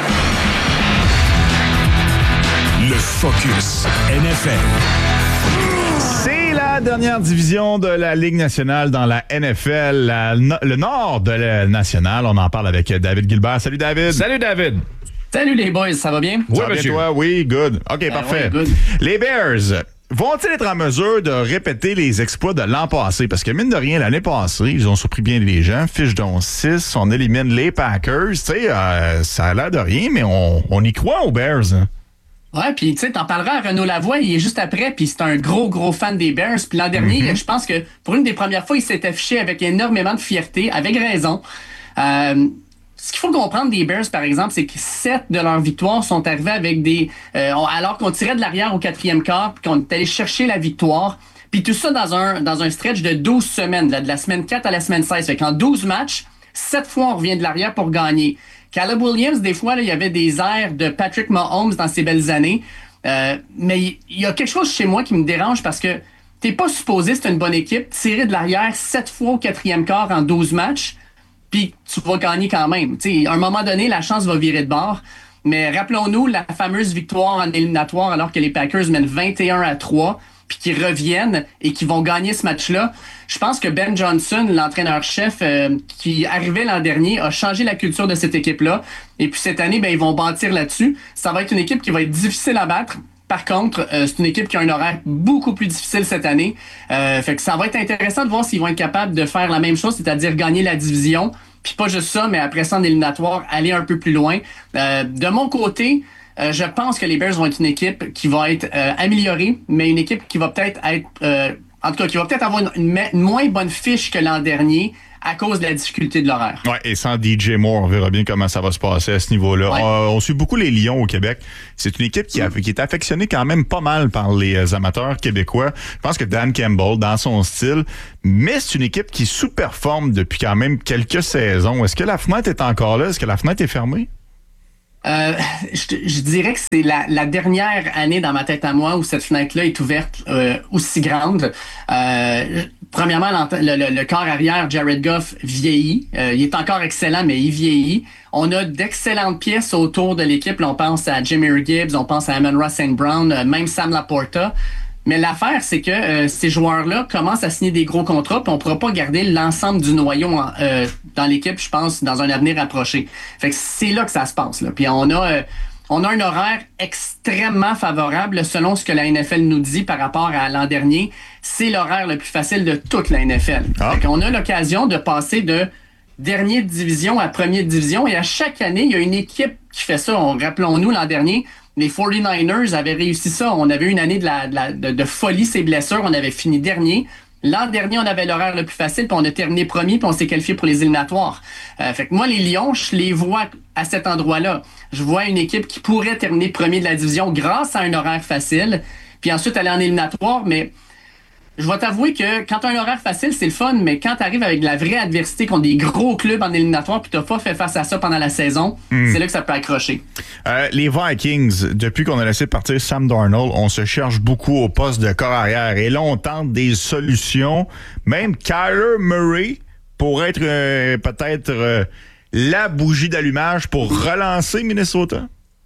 Le Focus NFL. C'est la dernière division de la Ligue nationale dans la NFL, le nord de la nationale. On en parle avec David Gilbert. Salut, David. Salut, David. Salut, les boys. Ça va bien? Oui, monsieur. Toi? Oui, good. OK, parfait. Ouais, good. Les Bears vont-ils être en mesure de répéter les exploits de l'an passé? Parce que, mine de rien, l'année passée, ils ont surpris bien les gens. Fiche donc 6, on élimine les Packers. Tu sais, ça a l'air de rien, mais on y croit aux Bears. Hein? Ouais, puis tu sais, t'en parleras à Renaud Lavoie, il est juste après, puis c'est un gros fan des Bears. Puis l'an dernier, je pense que pour une des premières fois, il s'est affiché avec énormément de fierté, avec raison. Ce qu'il faut comprendre des Bears, par exemple, c'est que 7 de leurs victoires sont arrivées avec alors qu'on tirait de l'arrière au 4e quart, puis qu'on est allé chercher la victoire. Puis tout ça dans un stretch de 12 semaines, là, de la semaine 4 à la semaine 16. Fait qu'en 12 matchs, 7 fois on revient de l'arrière pour gagner. Caleb Williams, des fois, là, il y avait des airs de Patrick Mahomes dans ses belles années. Mais il y a quelque chose chez moi qui me dérange parce que t'es pas supposé, c'est une bonne équipe, tirer de l'arrière 7 fois au 4e quart en 12 matchs, puis tu vas gagner quand même. T'sais, à un moment donné, la chance va virer de bord. Mais rappelons-nous la fameuse victoire en éliminatoire alors que les Packers mènent 21-3. puis qui reviennent et qui vont gagner ce match-là. Je pense que Ben Johnson, l'entraîneur-chef qui arrivait l'an dernier, a changé la culture de cette équipe-là. Et puis cette année, ils vont bâtir là-dessus. Ça va être une équipe qui va être difficile à battre. Par contre, c'est une équipe qui a un horaire beaucoup plus difficile cette année. Fait que ça va être intéressant de voir s'ils vont être capables de faire la même chose, c'est-à-dire gagner la division. Puis pas juste ça, mais après ça, en éliminatoire, aller un peu plus loin. De mon côté, je pense que les Bears vont être une équipe qui va être améliorée, mais une équipe qui va peut-être être... en tout cas, qui va peut-être avoir une moins bonne fiche que l'an dernier à cause de la difficulté de l'horaire. Ouais, et sans DJ Moore, on verra bien comment ça va se passer à ce niveau-là. Ouais. On suit beaucoup les Lions au Québec. C'est une équipe qui est affectionnée quand même pas mal par les amateurs québécois. Je pense que Dan Campbell, dans son style, mais c'est une équipe qui sous-performe depuis quand même quelques saisons. Est-ce que la fenêtre est encore là? Est-ce que la fenêtre est fermée? Je dirais que c'est la dernière année dans ma tête à moi où cette fenêtre-là est ouverte aussi grande. Premièrement, le corps arrière, Jared Goff, vieillit. Il est encore excellent, mais il vieillit. On a d'excellentes pièces autour de l'équipe. Là, on pense à Jahmyr Gibbs, on pense à Amon-Ra St. Brown, même Sam Laporta. Mais l'affaire, c'est que ces joueurs-là commencent à signer des gros contrats, puis on ne pourra pas garder l'ensemble du noyau dans l'équipe, je pense, dans un avenir approché. Fait que c'est là que ça se passe. Là. Puis on a un horaire extrêmement favorable selon ce que la NFL nous dit par rapport à l'an dernier. C'est l'horaire le plus facile de toute la NFL. Fait qu'on a l'occasion de passer de dernière division à première division, et à chaque année, il y a une équipe qui fait ça. Rappelons-nous, l'an dernier, les 49ers avaient réussi ça. On avait une année de folie, ces blessures. On avait fini dernier. L'an dernier, on avait l'horaire le plus facile, puis on a terminé premier, puis on s'est qualifié pour les éliminatoires. Fait que moi, les Lions, je les vois à cet endroit-là. Je vois une équipe qui pourrait terminer premier de la division grâce à un horaire facile, puis ensuite aller en éliminatoire, mais je vais t'avouer que quand tu as un horaire facile, c'est le fun, mais quand tu arrives avec de la vraie adversité contre des gros clubs en éliminatoire puis tu n'as pas fait face à ça pendant la saison, c'est là que ça peut accrocher. Les Vikings, depuis qu'on a laissé partir Sam Darnold, on se cherche beaucoup au poste de corps arrière. Et là, on tente des solutions. Même Kyler Murray pourrait être peut-être la bougie d'allumage pour relancer Minnesota.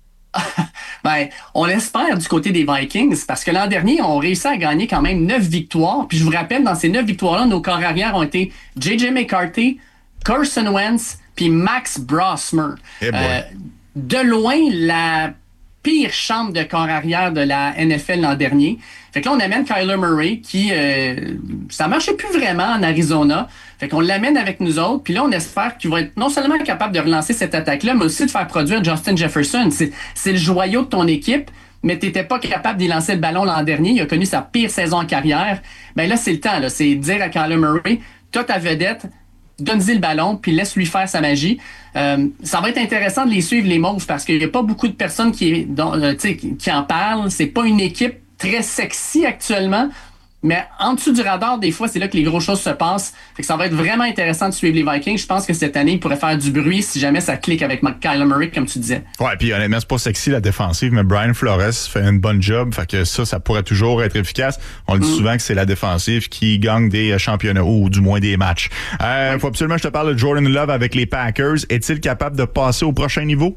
On l'espère du côté des Vikings, parce que l'an dernier, on réussit à gagner quand même 9 victoires. Puis je vous rappelle, dans ces 9 victoires-là, nos corps arrière ont été J.J. McCarthy, Carson Wentz, puis Max Brosmer. De loin, la pire chambre de corps arrière de la NFL l'an dernier. Fait que là, on amène Kyler Murray qui... ça marchait plus vraiment en Arizona. Fait qu'on l'amène avec nous autres. Puis là, on espère qu'il va être non seulement capable de relancer cette attaque-là, mais aussi de faire produire Justin Jefferson. C'est le joyau de ton équipe, mais tu n'étais pas capable d'y lancer le ballon l'an dernier. Il a connu sa pire saison en carrière. Ben là, c'est le temps. Là. C'est dire à Kyler Murray, t'as ta vedette, donne-y le ballon, puis laisse-lui faire sa magie. Ça va être intéressant de les suivre, les Mauves, parce qu'il n'y a pas beaucoup de personnes qui en parlent. C'est pas une équipe très sexy actuellement, mais en dessous du radar, des fois, c'est là que les grosses choses se passent. Fait que ça va être vraiment intéressant de suivre les Vikings. Je pense que cette année, ils pourraient faire du bruit si jamais ça clique avec Kyler Murray, comme tu disais. Ouais, puis honnêtement, c'est pas sexy la défensive, mais Brian Flores fait une bonne job. Fait que ça pourrait toujours être efficace. On le dit souvent que c'est la défensive qui gagne des championnats, ou du moins des matchs. Faut absolument que je te parle de Jordan Love avec les Packers. Est-il capable de passer au prochain niveau?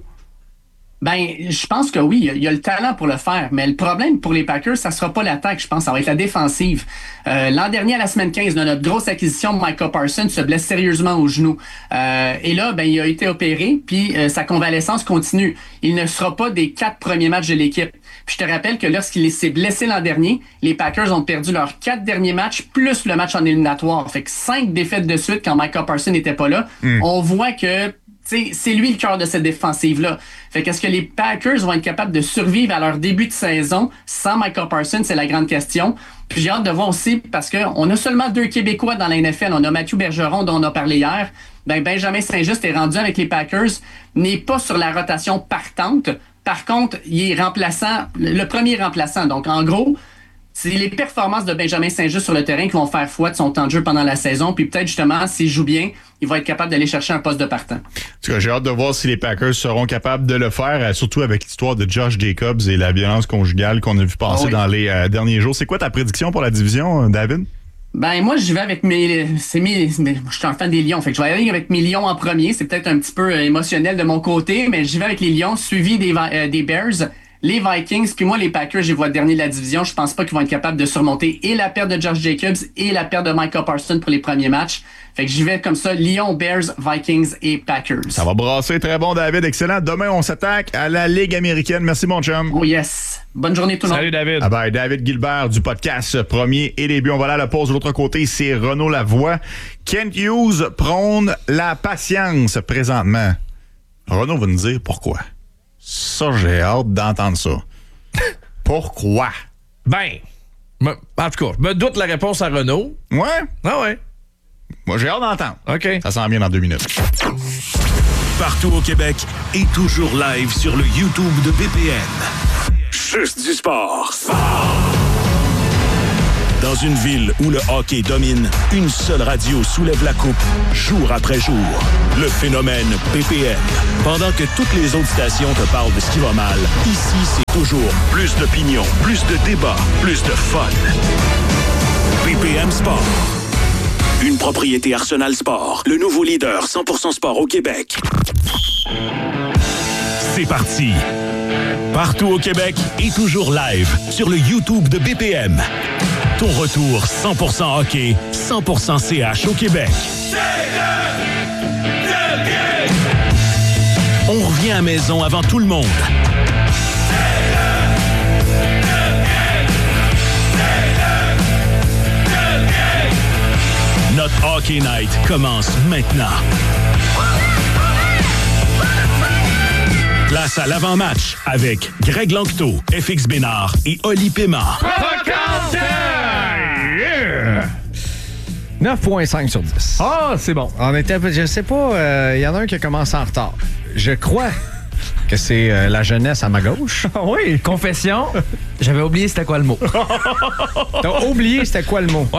Je pense que oui, il y a le talent pour le faire, mais le problème pour les Packers, ça sera pas l'attaque, je pense, ça va être la défensive. L'an dernier, à la semaine 15, notre grosse acquisition, Micah Parsons se blesse sérieusement au genou. Et là, il a été opéré, puis sa convalescence continue. Il ne sera pas des 4 premiers matchs de l'équipe. Puis je te rappelle que lorsqu'il s'est blessé l'an dernier, les Packers ont perdu leurs 4 derniers matchs, plus le match en éliminatoire. Fait que 5 défaites de suite quand Micah Parsons n'était pas là. On voit que c'est lui le cœur de cette défensive-là. Fait qu'est-ce que les Packers vont être capables de survivre à leur début de saison sans Micah Parsons, c'est la grande question. Puis j'ai hâte de voir aussi, parce qu'on a seulement 2 Québécois dans la NFL. On a Mathieu Bergeron, dont on a parlé hier. Benjamin Saint-Just est rendu avec les Packers, n'est pas sur la rotation partante. Par contre, il est remplaçant, le premier remplaçant. Donc, en gros, c'est les performances de Benjamin Saint-Just sur le terrain qui vont faire foi de son temps de jeu pendant la saison. Puis peut-être, justement, s'il joue bien, il va être capable d'aller chercher un poste de partant. En tout cas, j'ai hâte de voir si les Packers seront capables de le faire, surtout avec l'histoire de Josh Jacobs et la violence conjugale qu'on a vu passer dans les derniers jours. C'est quoi ta prédiction pour la division, David? Moi, je vais avec je suis un fan des Lions, fait que je vais aller avec mes Lions en premier. C'est peut-être un petit peu émotionnel de mon côté, mais j'y vais avec les Lions, suivi des Bears. les Vikings, puis moi, les Packers, je les vois dernier de la division. Je pense pas qu'ils vont être capables de surmonter et la perte de Josh Jacobs et la perte de Micah Parsons pour les premiers matchs. Fait que j'y vais comme ça, Lions, Bears, Vikings et Packers. Ça va brasser. Très bon, David. Excellent. Demain, on s'attaque à la Ligue américaine. Merci, mon chum. Oh yes. Bonne journée tout le monde. Salut, David. Ah ben, David Gilbert du podcast Premier et Début. On va aller à la pause. De l'autre côté, c'est Renaud Lavoie. Kent Hughes prône la patience présentement. Renaud va nous dire pourquoi. Ça, j'ai hâte d'entendre ça. Pourquoi? Ben, en tout cas, je me doute la réponse à Renaud. Ouais? Ah ouais. Moi, j'ai hâte d'entendre. OK. Ça s'en vient dans 2 minutes. Partout au Québec et toujours live sur le YouTube de BPM. Juste du sport. Dans une ville où le hockey domine, une seule radio soulève la coupe, jour après jour. Le phénomène BPM. Pendant que toutes les autres stations te parlent de ce qui va mal, ici, c'est toujours plus d'opinion, plus de débats, plus de fun. BPM Sport. Une propriété Arsenal Sport, le nouveau leader 100% sport au Québec. C'est parti. Partout au Québec et toujours live sur le YouTube de BPM. Ton retour 100% hockey, 100% CH au Québec. On revient à la maison avant tout le monde. Notre Hockey Night commence maintenant. Place à l'avant-match avec Greg Lanctot, FX Bénard et Oli Pema. 9,5 sur 10. Ah, c'est bon. On était, je sais pas, il y en a un qui a commencé en retard. Je crois que c'est la jeunesse à ma gauche. Oui. Confession, j'avais oublié c'était quoi le mot. T'as oublié c'était quoi le mot? Ouais.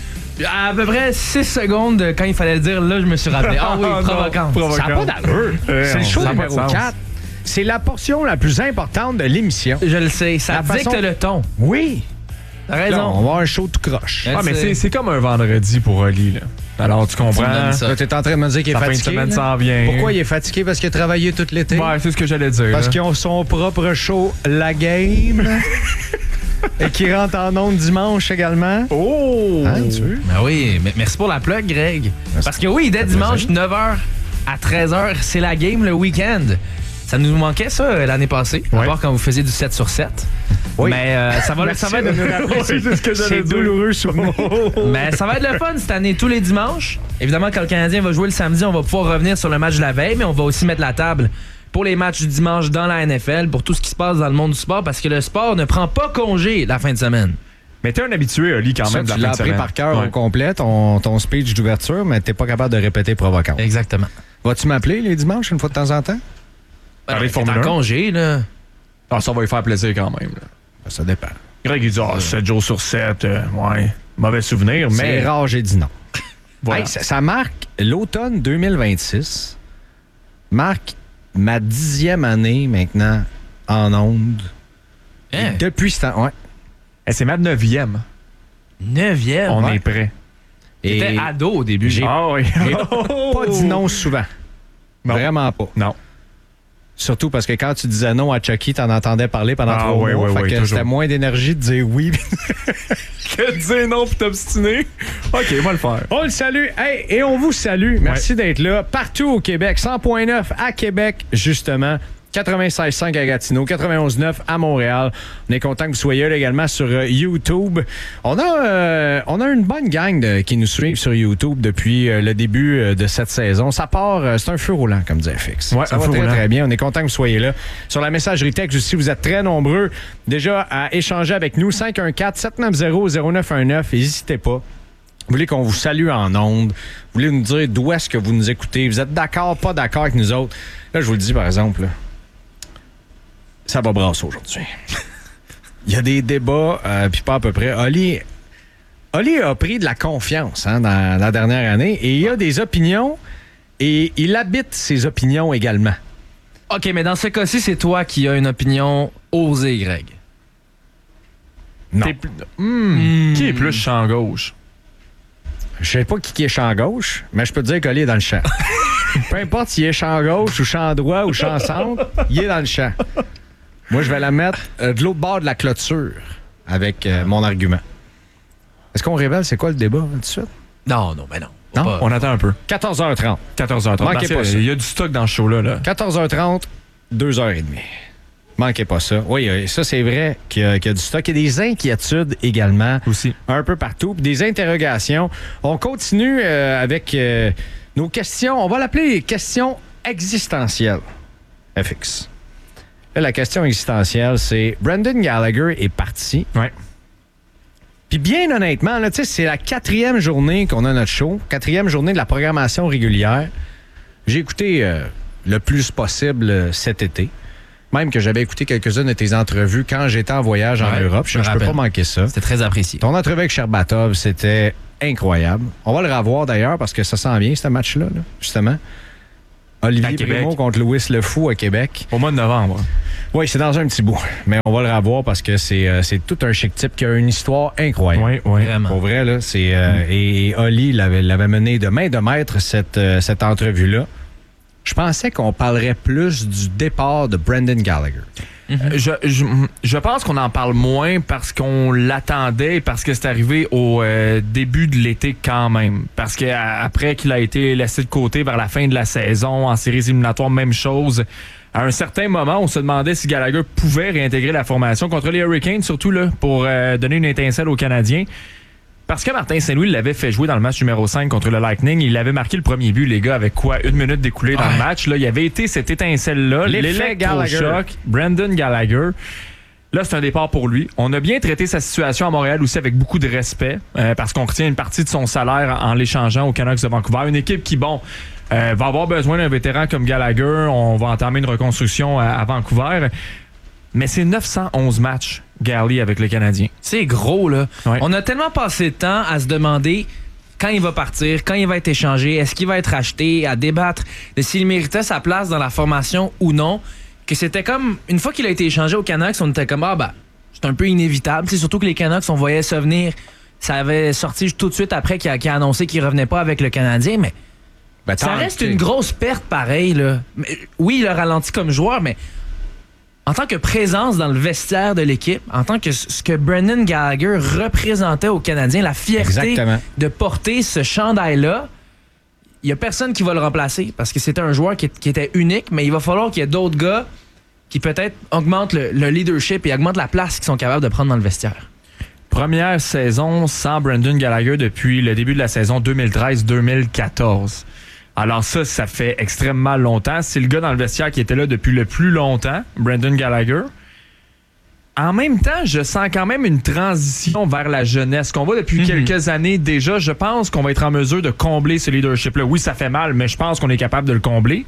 À peu près 6 secondes, quand il fallait le dire, là, je me suis rappelé. Ah oui, provocante. Ça n'a pas d'allure. C'est le show ça a pas de numéro sens. 4. C'est la portion la plus importante de l'émission. Je le sais, ça La dicte façon- le ton. Oui. T'as Là, on raison. va avoir un show tout croche. Je Ah, mais sais. c'est comme un vendredi pour Oli, là. Alors, tu Tu me comprends? donnes ça. Là, t'es en train de me dire qu'il est La fin de fatigué. semaine là? s'en vient. Pourquoi il est fatigué? Parce qu'il a travaillé tout l'été? Ouais, c'est ce que j'allais dire. Parce là. qu'ils ont son propre show, La Game. Et qui rentre en ondes dimanche également. Oh! Hein, tu veux? Ben oui, mais merci pour la plug, Greg. Parce que oui, dès dimanche, 9h à 13h, c'est la game le week-end. Ça nous manquait, ça, l'année passée, à Ouais. part quand vous faisiez du 7 sur 7. Oui. Mais ça va Merci être... de nous rappeler Oui, c'est ce que j'allais C'est dire. douloureux souvenir. Mais ça va être le fun cette année, tous les dimanches. Évidemment, quand le Canadien va jouer le samedi, on va pouvoir revenir sur le match de la veille, mais on va aussi mettre la table pour les matchs du dimanche dans la NFL, pour tout ce qui se passe dans le monde du sport, parce que le sport ne prend pas congé la fin de semaine. Mais t'es un habitué, Oli, quand Ça, même, de tu la l'as fin de appris semaine. par cœur Ouais. au complet, ton speech d'ouverture, mais t'es pas capable de répéter provocant. Exactement. Vas-tu m'appeler les dimanches une fois de temps en temps? Parler de T'es Formule en 1. congé, là. Ah, ça va lui faire plaisir quand même. Là. Ça dépend. Greg, il dit, 7 jours sur 7, ouais, mauvais souvenir, mais C'est rare, j'ai dit non. voilà. Hey, ça marque l'automne 2026. Marque ma 10e année maintenant en ondes. Hein? Depuis ce temps, ouais. Eh, c'est ma 9e. 9e. On Ouais. est prêt. Et T'étais ado au début. J'ai- Ah oui. j'ai pas dit non souvent. Non. Vraiment pas. Non. Surtout parce que quand tu disais non à Chucky, t'en entendais parler pendant 3 ouais, mois. ouais, fait ouais, que toujours. c'était moins d'énergie de dire oui. Que dire non pour t'obstiner? OK, on va le faire. On le salue. Hey, et on vous salue. Merci d'être là. Partout au Québec. 100.9 à Québec, justement. 96.5 à Gatineau, 91.9 à Montréal. On est content que vous soyez là également sur YouTube. On a une bonne gang qui nous suivent sur YouTube depuis le début de cette saison. Ça part, c'est un feu roulant, comme disait FX. Ouais, ça un va feu très, roulant. très bien. On est content que vous soyez là. Sur la messagerie texte aussi, vous êtes très nombreux déjà à échanger avec nous. 514-790-0919. N'hésitez pas. Vous voulez qu'on vous salue en ondes? Vous voulez nous dire d'où est-ce que vous nous écoutez? Vous êtes d'accord, pas d'accord avec nous autres? Là, je vous le dis, par exemple, là, ça va brasser aujourd'hui. Il y a des débats, puis pas à peu près. Oli a pris de la confiance dans la dernière année et il a des opinions et il habite ses opinions également. OK, mais dans ce cas-ci, c'est toi qui as une opinion osée, Greg. Non. T'es plus- Qui est plus champ gauche? Je sais pas qui est champ gauche, mais je peux te dire qu'Oli est dans le champ. Peu importe s'il est champ gauche ou champ droit ou champ centre, il est dans le champ. Moi, je vais la mettre de l'autre bord de la clôture avec mon argument. Est-ce qu'on révèle c'est quoi le débat tout de suite? Non. Non? On attend un peu. 14h30. 14h30. Manquez pas ça. Il y a du stock dans ce show-là. Là. 14h30, 2h30. Manquez pas ça. Oui, ça, c'est vrai qu'il y a du stock. Il y a des inquiétudes également. Aussi. Un peu partout. Puis des interrogations. On continue avec nos questions. On va l'appeler les questions existentielles. FX. Là, la question existentielle, c'est Brendan Gallagher est parti. Ouais. Puis bien honnêtement, là, c'est la 4e journée qu'on a notre show, 4e journée de la programmation régulière. J'ai écouté le plus possible cet été. Même que j'avais écouté quelques-unes de tes entrevues quand j'étais en voyage en Europe. Je peux pas manquer ça. C'était très apprécié. Ton entrevue avec Sherbatov, c'était incroyable. On va le revoir d'ailleurs parce que ça sent bien, ce match-là, là, justement. Olivier Primo contre Louis Le Fou à Québec. Au mois de novembre. Oui, c'est dans un petit bout. Mais on va le revoir parce que c'est tout un chic type qui a une histoire incroyable. Oui. Vraiment. Pour vrai, là, c'est... et Oli l'avait mené de main de maître, cette entrevue-là. Je pensais qu'on parlerait plus du départ de Brendan Gallagher. Je pense qu'on en parle moins parce qu'on l'attendait et parce que c'est arrivé au début de l'été quand même. Parce qu'après qu'il a été laissé de côté vers la fin de la saison, en séries éliminatoires, même chose. À un certain moment, on se demandait si Gallagher pouvait réintégrer la formation contre les Hurricanes, surtout là, pour donner une étincelle aux Canadiens. Parce que Martin Saint-Louis l'avait fait jouer dans le match numéro 5 contre le Lightning. Il avait marqué le premier but, les gars, avec quoi? 1 minute d'écoulée dans le match. Là, il y avait été cette étincelle-là. L'électrochoc. Brendan Gallagher. Là, c'est un départ pour lui. On a bien traité sa situation à Montréal aussi avec beaucoup de respect parce qu'on retient une partie de son salaire en l'échangeant aux Canucks de Vancouver. Une équipe qui, va avoir besoin d'un vétéran comme Gallagher. On va entamer une reconstruction à Vancouver. Mais c'est 911 matchs, Galley, avec les Canadiens. C'est gros, là. Ouais. On a tellement passé de temps à se demander quand il va partir, quand il va être échangé, est-ce qu'il va être acheté, à débattre de s'il méritait sa place dans la formation ou non, que c'était comme, une fois qu'il a été échangé aux Canucks, on était comme, c'est un peu inévitable. C'est surtout que les Canucks, on voyait ça venir. Ça avait sorti tout de suite après qu'il a annoncé qu'il revenait pas avec le Canadien, mais ça reste une grosse perte pareil, là. Oui, il a ralenti comme joueur, mais en tant que présence dans le vestiaire de l'équipe, en tant que ce que Brendan Gallagher représentait aux Canadiens, la fierté de porter ce chandail-là, il n'y a personne qui va le remplacer parce que c'était un joueur qui était unique, mais il va falloir qu'il y ait d'autres gars qui peut-être augmentent le leadership et augmentent la place qu'ils sont capables de prendre dans le vestiaire. Première saison sans Brendan Gallagher depuis le début de la saison 2013-2014. Alors ça fait extrêmement longtemps. C'est le gars dans le vestiaire qui était là depuis le plus longtemps, Brendan Gallagher. En même temps, je sens quand même une transition vers la jeunesse qu'on voit depuis quelques années déjà. Je pense qu'on va être en mesure de combler ce leadership-là. Oui, ça fait mal, mais je pense qu'on est capable de le combler.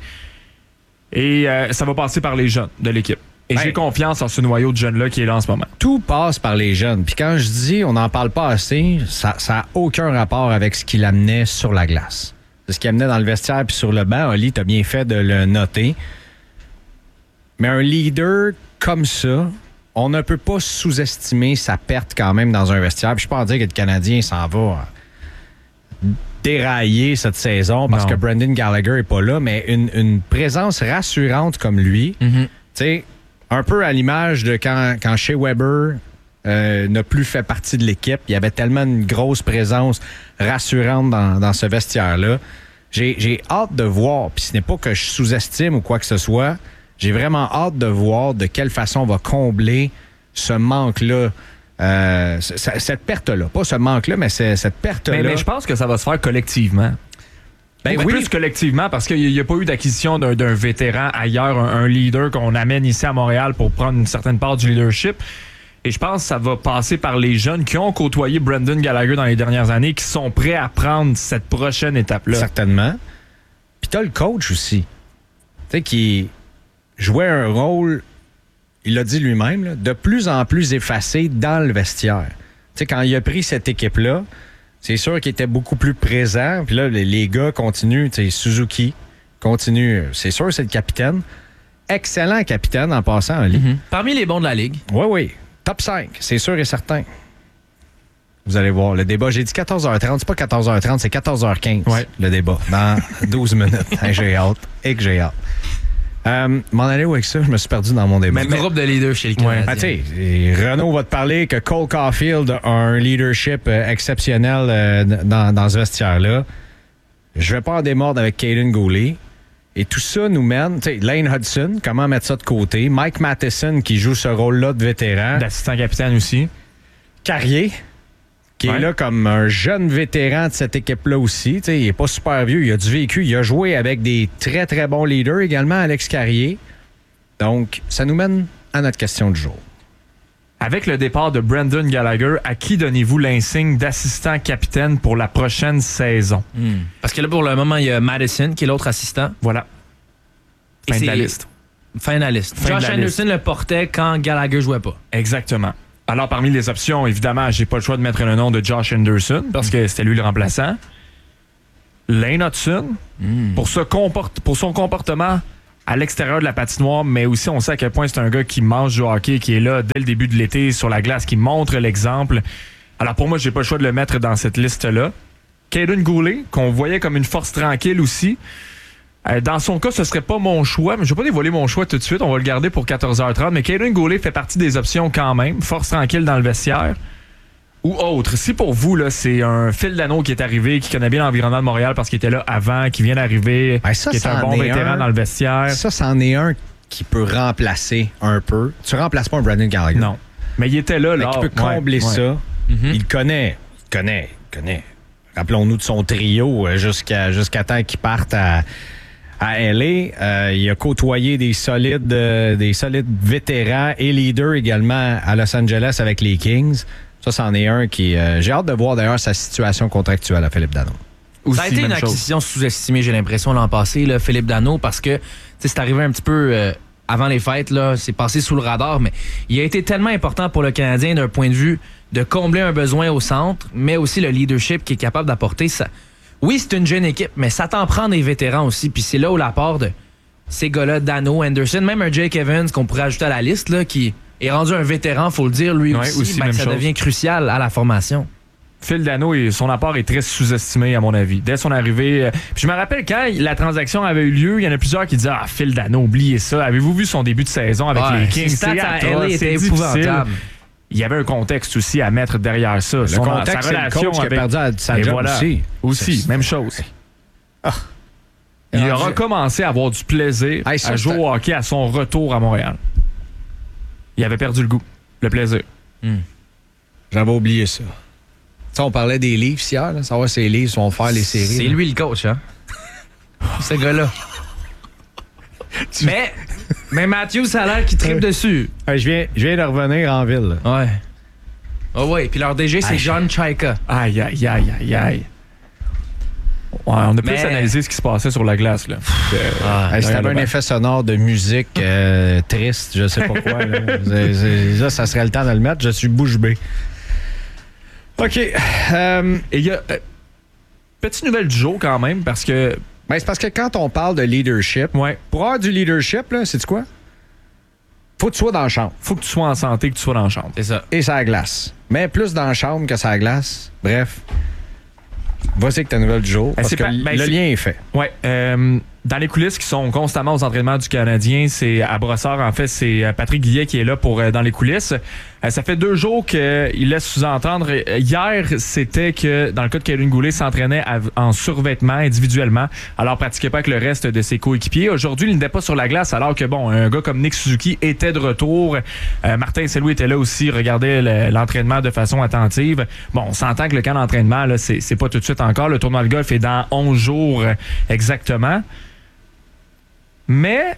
Et ça va passer par les jeunes de l'équipe. Et j'ai confiance en ce noyau de jeunes-là qui est là en ce moment. Tout passe par les jeunes. Puis quand je dis on n'en parle pas assez, ça n'a aucun rapport avec ce qu'il amenait sur la glace. Ce qu'il amenait dans le vestiaire puis sur le banc. Oli, t'as bien fait de le noter. Mais un leader comme ça, on ne peut pas sous-estimer sa perte quand même dans un vestiaire. Puis je peux pas en dire que le Canadien s'en va dérailler cette saison parce que Brendan Gallagher n'est pas là, mais une présence rassurante comme lui, tu sais, un peu à l'image de quand Shea Weber n'a plus fait partie de l'équipe. Il y avait tellement une grosse présence rassurante dans ce vestiaire-là. J'ai hâte de voir, puis ce n'est pas que je sous-estime ou quoi que ce soit, j'ai vraiment hâte de voir de quelle façon on va combler ce manque-là. Cette perte-là. Pas ce manque-là, mais cette perte-là. Mais je pense que ça va se faire collectivement. Plus collectivement, parce qu'il n'y a pas eu d'acquisition d'un vétéran ailleurs, un leader qu'on amène ici à Montréal pour prendre une certaine part du leadership. Et je pense que ça va passer par les jeunes qui ont côtoyé Brendan Gallagher dans les dernières années, qui sont prêts à prendre cette prochaine étape-là. Certainement. Puis t'as le coach aussi. Tu sais, qui jouait un rôle, il l'a dit lui-même, là, de plus en plus effacé dans le vestiaire. Tu sais, quand il a pris cette équipe-là, c'est sûr qu'il était beaucoup plus présent. Puis là, les gars continuent. Tu sais, Suzuki continue. C'est sûr, c'est le capitaine. Excellent capitaine en passant, Ali. Parmi les bons de la Ligue. Oui. Top 5, c'est sûr et certain. Vous allez voir, le débat, j'ai dit 14h30, c'est pas 14h30, c'est 14h15, le débat, dans 12 minutes. J'ai hâte, et que j'ai hâte. M'en aller où avec ça? Je me suis perdu dans mon débat. Même groupe de leaders chez les Canadiens. Ah, tu sais, Renaud va te parler que Cole Caulfield a un leadership exceptionnel dans ce vestiaire-là. Je vais pas en démordre avec Caden Goulet. Et tout ça nous mène, tu sais, Lane Hudson, comment mettre ça de côté? Mike Matheson qui joue ce rôle-là de vétéran. D'assistant capitaine aussi. Carrier, qui est là comme un jeune vétéran de cette équipe-là aussi. T'sais, il n'est pas super vieux, il a du vécu. Il a joué avec des très, très bons leaders également, Alex Carrier. Donc, ça nous mène à notre question du jour. Avec le départ de Brendan Gallagher, à qui donnez-vous l'insigne d'assistant capitaine pour la prochaine saison? Parce que là, pour le moment, il y a Madison qui est l'autre assistant. Voilà. Fin de la liste. Fin de la liste. Josh Anderson le portait quand Gallagher jouait pas. Exactement. Alors, parmi les options, évidemment, j'ai pas le choix de mettre le nom de Josh Anderson parce que c'était lui le remplaçant. Lane Hudson, pour son comportement à l'extérieur de la patinoire, mais aussi on sait à quel point c'est un gars qui mange du hockey, qui est là dès le début de l'été sur la glace, qui montre l'exemple. Alors pour moi, j'ai pas le choix de le mettre dans cette liste-là. Caden Goulet, qu'on voyait comme une force tranquille aussi. Dans son cas, ce serait pas mon choix, mais je vais pas dévoiler mon choix tout de suite. On va le garder pour 14h30. Mais Caden Goulet fait partie des options quand même. Force tranquille dans le vestiaire. Ou autre. Si pour vous, là, c'est un Phil Danault qui est arrivé, qui connaît bien l'environnement de Montréal parce qu'il était là avant, qui vient d'arriver, qui est un bon vétéran dans le vestiaire. Ça, c'en est un qui peut remplacer un peu. Tu remplaces pas un Brendan Gallagher. Non. Mais il était là, là. Qui peut combler ça. Il connaît. Rappelons-nous de son trio jusqu'à temps qu'il parte à LA. Il a côtoyé des solides vétérans et leaders également à Los Angeles avec les Kings. Ça, c'en est un qui... j'ai hâte de voir d'ailleurs sa situation contractuelle à Philippe Danault. Ça a été une acquisition sous-estimée, j'ai l'impression, l'an passé, là, Philippe Danault, parce que c'est arrivé un petit peu avant les fêtes, là, c'est passé sous le radar, mais il a été tellement important pour le Canadien d'un point de vue de combler un besoin au centre, mais aussi le leadership qu'il est capable d'apporter. Ça... Oui, c'est une jeune équipe, mais ça t'en prend des vétérans aussi, puis c'est là où l'apport de ces gars-là, Danault, Anderson, même un Jake Evans qu'on pourrait ajouter à la liste, là, qui est rendu un vétéran, faut le dire, lui aussi ça devient crucial à la formation. Phil Danault, son apport est très sous-estimé, à mon avis. Dès son arrivée... Puis je me rappelle, quand la transaction avait eu lieu, il y en a plusieurs qui disaient « Ah, Phil Danault, oubliez ça. Avez-vous vu son début de saison avec les Kings? » Ses stats à LA étaient épouvantables. Il y avait un contexte aussi à mettre derrière ça. Le contexte, sa relation c'est le coach qui a perdu sa job aussi. Même chose. Il a recommencé à avoir du plaisir à jouer au hockey à son retour à Montréal. Il avait perdu le goût, le plaisir. J'avais oublié ça. T'sais, on parlait des livres hier, là, savoir si les livres vont faire les séries. C'est lui le coach, hein? Ce gars-là. Mais Matthew, ça a l'air qu'il tripe dessus. Je viens de revenir en ville. Là. Ouais. Ah ouais, puis leur DG, c'est John Chaika. Aïe. Ouais, on a plus analysé ce qui se passait sur la glace. Là. C'était un effet sonore de musique triste, je sais pas quoi. Là. Ça serait le temps de le mettre. Je suis bouche bée. OK. Et il y a... petite nouvelle du jour quand même, parce que... Ben, c'est parce que quand on parle de leadership, pour avoir du leadership, là, c'est quoi? Faut que tu sois dans la chambre. Faut que tu sois en santé, que tu sois dans la chambre. C'est ça. Et ça glace. Mais plus dans la chambre que ça glace. Bref. Voici que ta nouvelle du jour. Parce que le lien est fait. Oui. Dans les coulisses qui sont constamment aux entraînements du Canadien, c'est à Brossard, en fait, c'est Patrick Guillet qui est là pour dans les coulisses. Ça fait 2 jours qu'il laisse sous-entendre. Hier, c'était que, dans le cas de Caden Goulet, s'entraînait en survêtement individuellement, alors pratiquait pas avec le reste de ses coéquipiers. Aujourd'hui, il n'était pas sur la glace, alors que, bon, un gars comme Nick Suzuki était de retour. Martin Saint-Louis était là aussi, regardait l'entraînement de façon attentive. Bon, on s'entend que le camp d'entraînement, là, c'est pas tout de suite encore. Le tournoi de golf est dans 11 jours exactement. Mais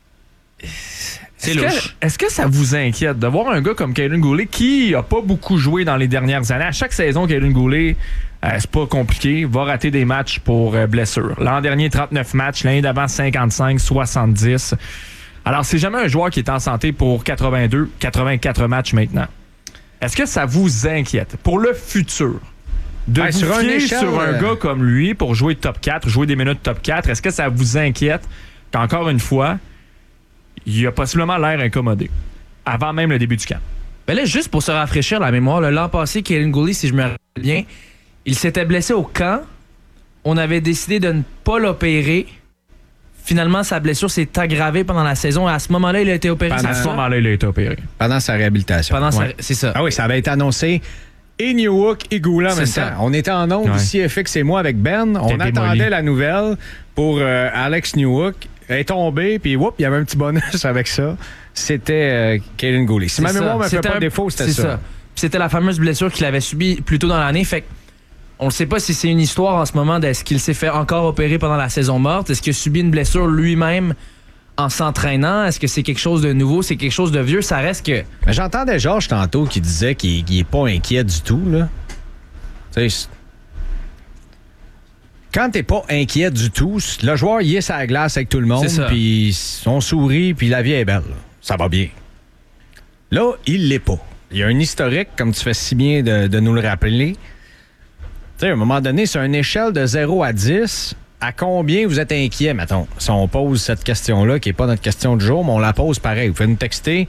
est-ce que ça vous inquiète de voir un gars comme Caden Goulet qui a pas beaucoup joué dans les dernières années? À chaque saison, Caden Goulet, c'est pas compliqué, va rater des matchs pour blessure. L'an dernier, 39 matchs. L'année d'avant, 55, 70. Alors, c'est jamais un joueur qui est en santé pour 82, 84 matchs maintenant. Est-ce que ça vous inquiète pour le futur? De vous fier sur un gars comme lui pour jouer top 4, jouer des minutes top 4, est-ce que ça vous inquiète qu'encore une fois, il a possiblement l'air incommodé avant même le début du camp? Ben là, juste pour se rafraîchir la mémoire, l'an passé, Caden Goulet, si je me rappelle bien, il s'était blessé au camp. On avait décidé de ne pas l'opérer. finalement, sa blessure s'est aggravée pendant la saison. À ce moment-là, il a été opéré. À ce moment-là, il a été opéré. Pendant sa réhabilitation. C'est ça. Ah oui, ça avait été annoncé. Et Newhook et Goulet en même temps. On était en ondes ici, FX et moi, avec Ben. On attendait la nouvelle pour Alex Newhook. Elle est tombée, puis il y avait un petit bonus avec ça. C'était Kaiden Goulet. Si ma mémoire me fait pas défaut, c'était ça. C'était la fameuse blessure qu'il avait subie plus tôt dans l'année. Fait on ne sait pas si c'est une histoire en ce moment d'est-ce qu'il s'est fait encore opérer pendant la saison morte. Est-ce qu'il a subi une blessure lui-même en s'entraînant? Est-ce que c'est quelque chose de nouveau? C'est quelque chose de vieux? Ça reste que... Mais j'entendais Georges tantôt qui disait qu'il n'est pas inquiet du tout, là. Tu sais, quand t'es pas inquiet du tout, le joueur, il est sur la glace avec tout le monde, puis on sourit, puis la vie est belle. Là. Ça va bien. Là, il l'est pas. Il y a un historique, comme tu fais si bien de nous le rappeler. Tu sais, à un moment donné, c'est une échelle de 0 à 10... À combien vous êtes inquiet, mettons? Si on pose cette question-là, qui n'est pas notre question du jour, mais on la pose pareil. Vous pouvez nous texter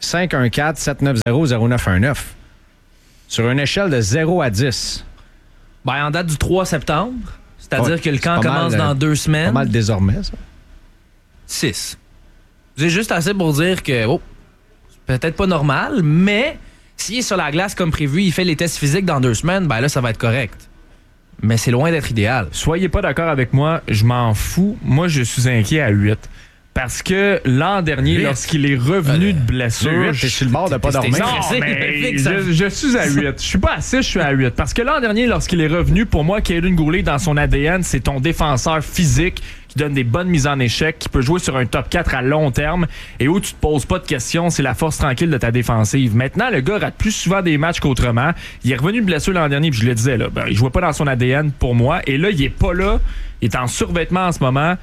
514-790-0919. Sur une échelle de 0 à 10. Ben, en date du 3 septembre, c'est-à-dire que le camp commence dans 2 semaines. Pas mal désormais, ça. 6. C'est juste assez pour dire que, c'est peut-être pas normal, mais s'il est sur la glace comme prévu, il fait les tests physiques dans 2 semaines, ben là, ça va être correct. Mais c'est loin d'être idéal. Soyez pas d'accord avec moi, je m'en fous. Moi, je suis inquiet à 8. Parce que l'an dernier, lorsqu'il est revenu de blessure... T'es sur le bord de pas dormir. Non, mais je suis à 8. Je suis pas à 6, je suis à 8. Parce que l'an dernier, lorsqu'il est revenu, pour moi, Kaiden Goulet, dans son ADN, c'est ton défenseur physique qui donne des bonnes mises en échec, qui peut jouer sur un top 4 à long terme et où tu te poses pas de questions, c'est la force tranquille de ta défensive. Maintenant, le gars rate plus souvent des matchs qu'autrement. Il est revenu de blessure l'an dernier, puis je le disais, là, il jouait pas dans son ADN pour moi. Et là, il est pas là. Il est en survêtement en ce moment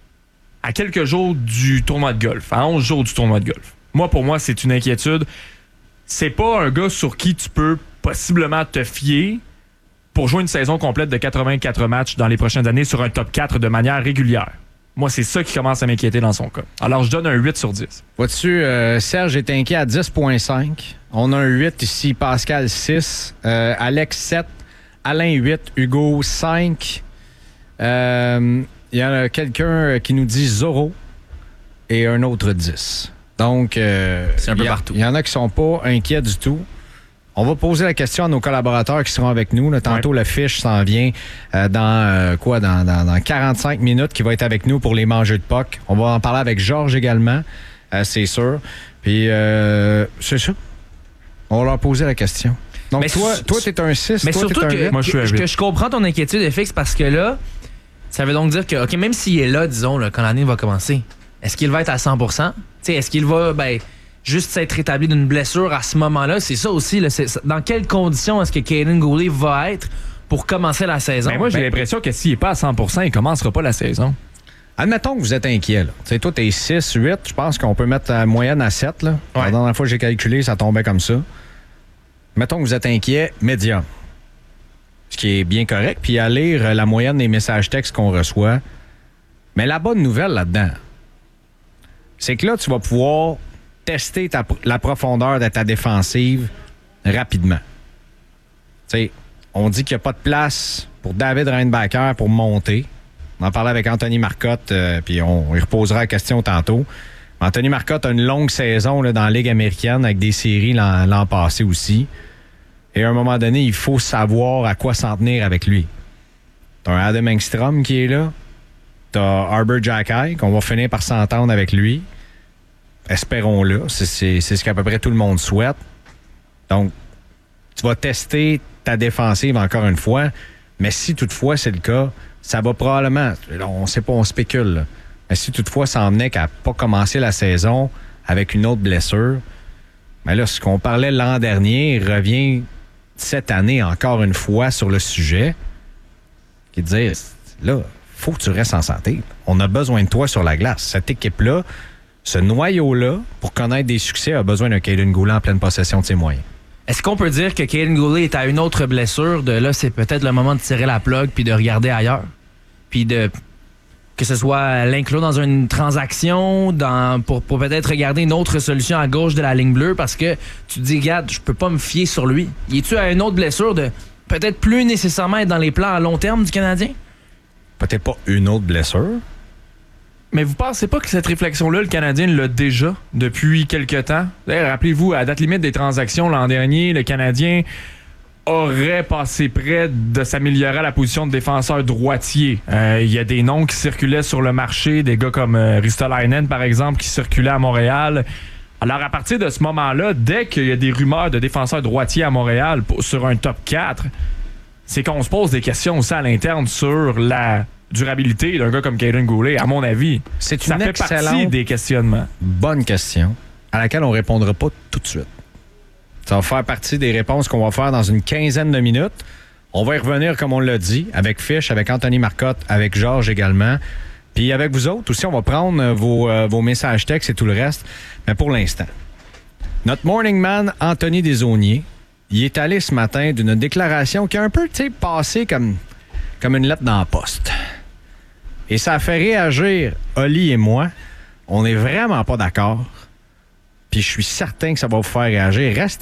à quelques jours du tournoi de golf, à 11 jours du tournoi de golf. Moi, pour moi, c'est une inquiétude. C'est pas un gars sur qui tu peux possiblement te fier pour jouer une saison complète de 84 matchs dans les prochaines années sur un top 4 de manière régulière. Moi, c'est ça qui commence à m'inquiéter dans son cas. Alors, je donne un 8 sur 10. Vois-tu, Serge est inquiet à 10,5. On a un 8 ici, Pascal 6, Alex 7, Alain 8, Hugo 5. Il y a quelqu'un qui nous dit 0 et un autre 10. Donc, c'est un peu partout. Il y en a qui sont pas inquiets du tout. On va poser la question à nos collaborateurs qui seront avec nous. Là, tantôt, le fiche s'en vient dans 45 minutes, qui va être avec nous pour les mangeux de puck. On va en parler avec Georges également, c'est sûr. Puis, c'est ça. On va leur poser la question. Donc, mais toi, t'es un 6, mais toi, surtout t'es un 8. Moi, je comprends ton inquiétude, FX, parce que là, ça veut donc dire que, OK, même s'il est là, disons, là, quand l'année va commencer, est-ce qu'il va être à 100%? T'sais, est-ce qu'il va, juste s'être rétabli d'une blessure à ce moment-là? C'est ça aussi. Là, dans quelles conditions est-ce que Kaiden Goulet va être pour commencer la saison? Moi, j'ai l'impression que s'il n'est pas à 100%, il ne commencera pas la saison. Admettons que vous êtes inquiet. Là. Toi, t'es 6, 8. Je pense qu'on peut mettre la moyenne à 7. Là. La dernière fois que j'ai calculé, ça tombait comme ça. Mettons que vous êtes inquiet, médium. Ce qui est bien correct. Puis à lire la moyenne des messages textes qu'on reçoit. Mais la bonne nouvelle là-dedans, c'est que là, tu vas pouvoir tester la profondeur de ta défensive rapidement. T'sais, on dit qu'il n'y a pas de place pour David Reinbacker pour monter. On en parlait avec Anthony Marcotte, puis on y reposera la question tantôt. Anthony Marcotte a une longue saison là, dans la Ligue américaine avec des séries l'an passé aussi. Et à un moment donné, il faut savoir à quoi s'en tenir avec lui. T'as un Adam Engstrom qui est là. T'as Arbor Xhekaj, qu'on va finir par s'entendre avec lui. Espérons-le. C'est ce qu'à peu près tout le monde souhaite. Donc, tu vas tester ta défensive encore une fois. Mais si toutefois c'est le cas, ça va probablement... On ne sait pas, on spécule. Là. Mais si toutefois ça en venait qu'à pas commencer la saison avec une autre blessure, mais là, ce qu'on parlait l'an dernier revient cette année encore une fois sur le sujet. Qui dit, là, faut que tu restes en santé. On a besoin de toi sur la glace. Cette équipe-là, ce noyau-là, pour connaître des succès, a besoin d'un Kaiden Goulet en pleine possession de ses moyens. Est-ce qu'on peut dire que Kaiden Goulet est à une autre blessure? De là, c'est peut-être le moment de tirer la plug puis de regarder ailleurs. Puis que ce soit l'inclure dans une transaction, pour peut-être regarder une autre solution à gauche de la ligne bleue, parce que tu te dis, regarde, je peux pas me fier sur lui. Y es-tu à une autre blessure de peut-être plus nécessairement être dans les plans à long terme du Canadien? Peut-être pas une autre blessure, Mais vous pensez pas que cette réflexion-là, le Canadien l'a déjà depuis quelque temps? D'ailleurs, rappelez-vous, à la date limite des transactions l'an dernier, le Canadien aurait passé près de s'améliorer à la position de défenseur droitier. Il y a des noms qui circulaient sur le marché, des gars comme Ristolainen, par exemple, qui circulaient à Montréal. Alors, à partir de ce moment-là, dès qu'il y a des rumeurs de défenseurs droitiers à Montréal sur un top 4, c'est qu'on se pose des questions aussi à l'interne sur la durabilité d'un gars comme Kaiden Goulet, à mon avis. Ça fait partie excellente, des questionnements. bonne question à laquelle on ne répondra pas tout de suite. Ça va faire partie des réponses qu'on va faire dans une quinzaine de minutes. On va y revenir, comme on l'a dit, avec Fish, avec Anthony Marcotte, avec Georges également. Puis avec vous autres aussi, on va prendre vos messages textes et tout le reste. Mais pour l'instant, notre morning man, Anthony Desaulniers, il est allé ce matin d'une déclaration qui a un peu passé comme une lettre dans la poste. Et ça a fait réagir Oli et moi. On n'est vraiment pas d'accord. Puis je suis certain que ça va vous faire réagir. Restez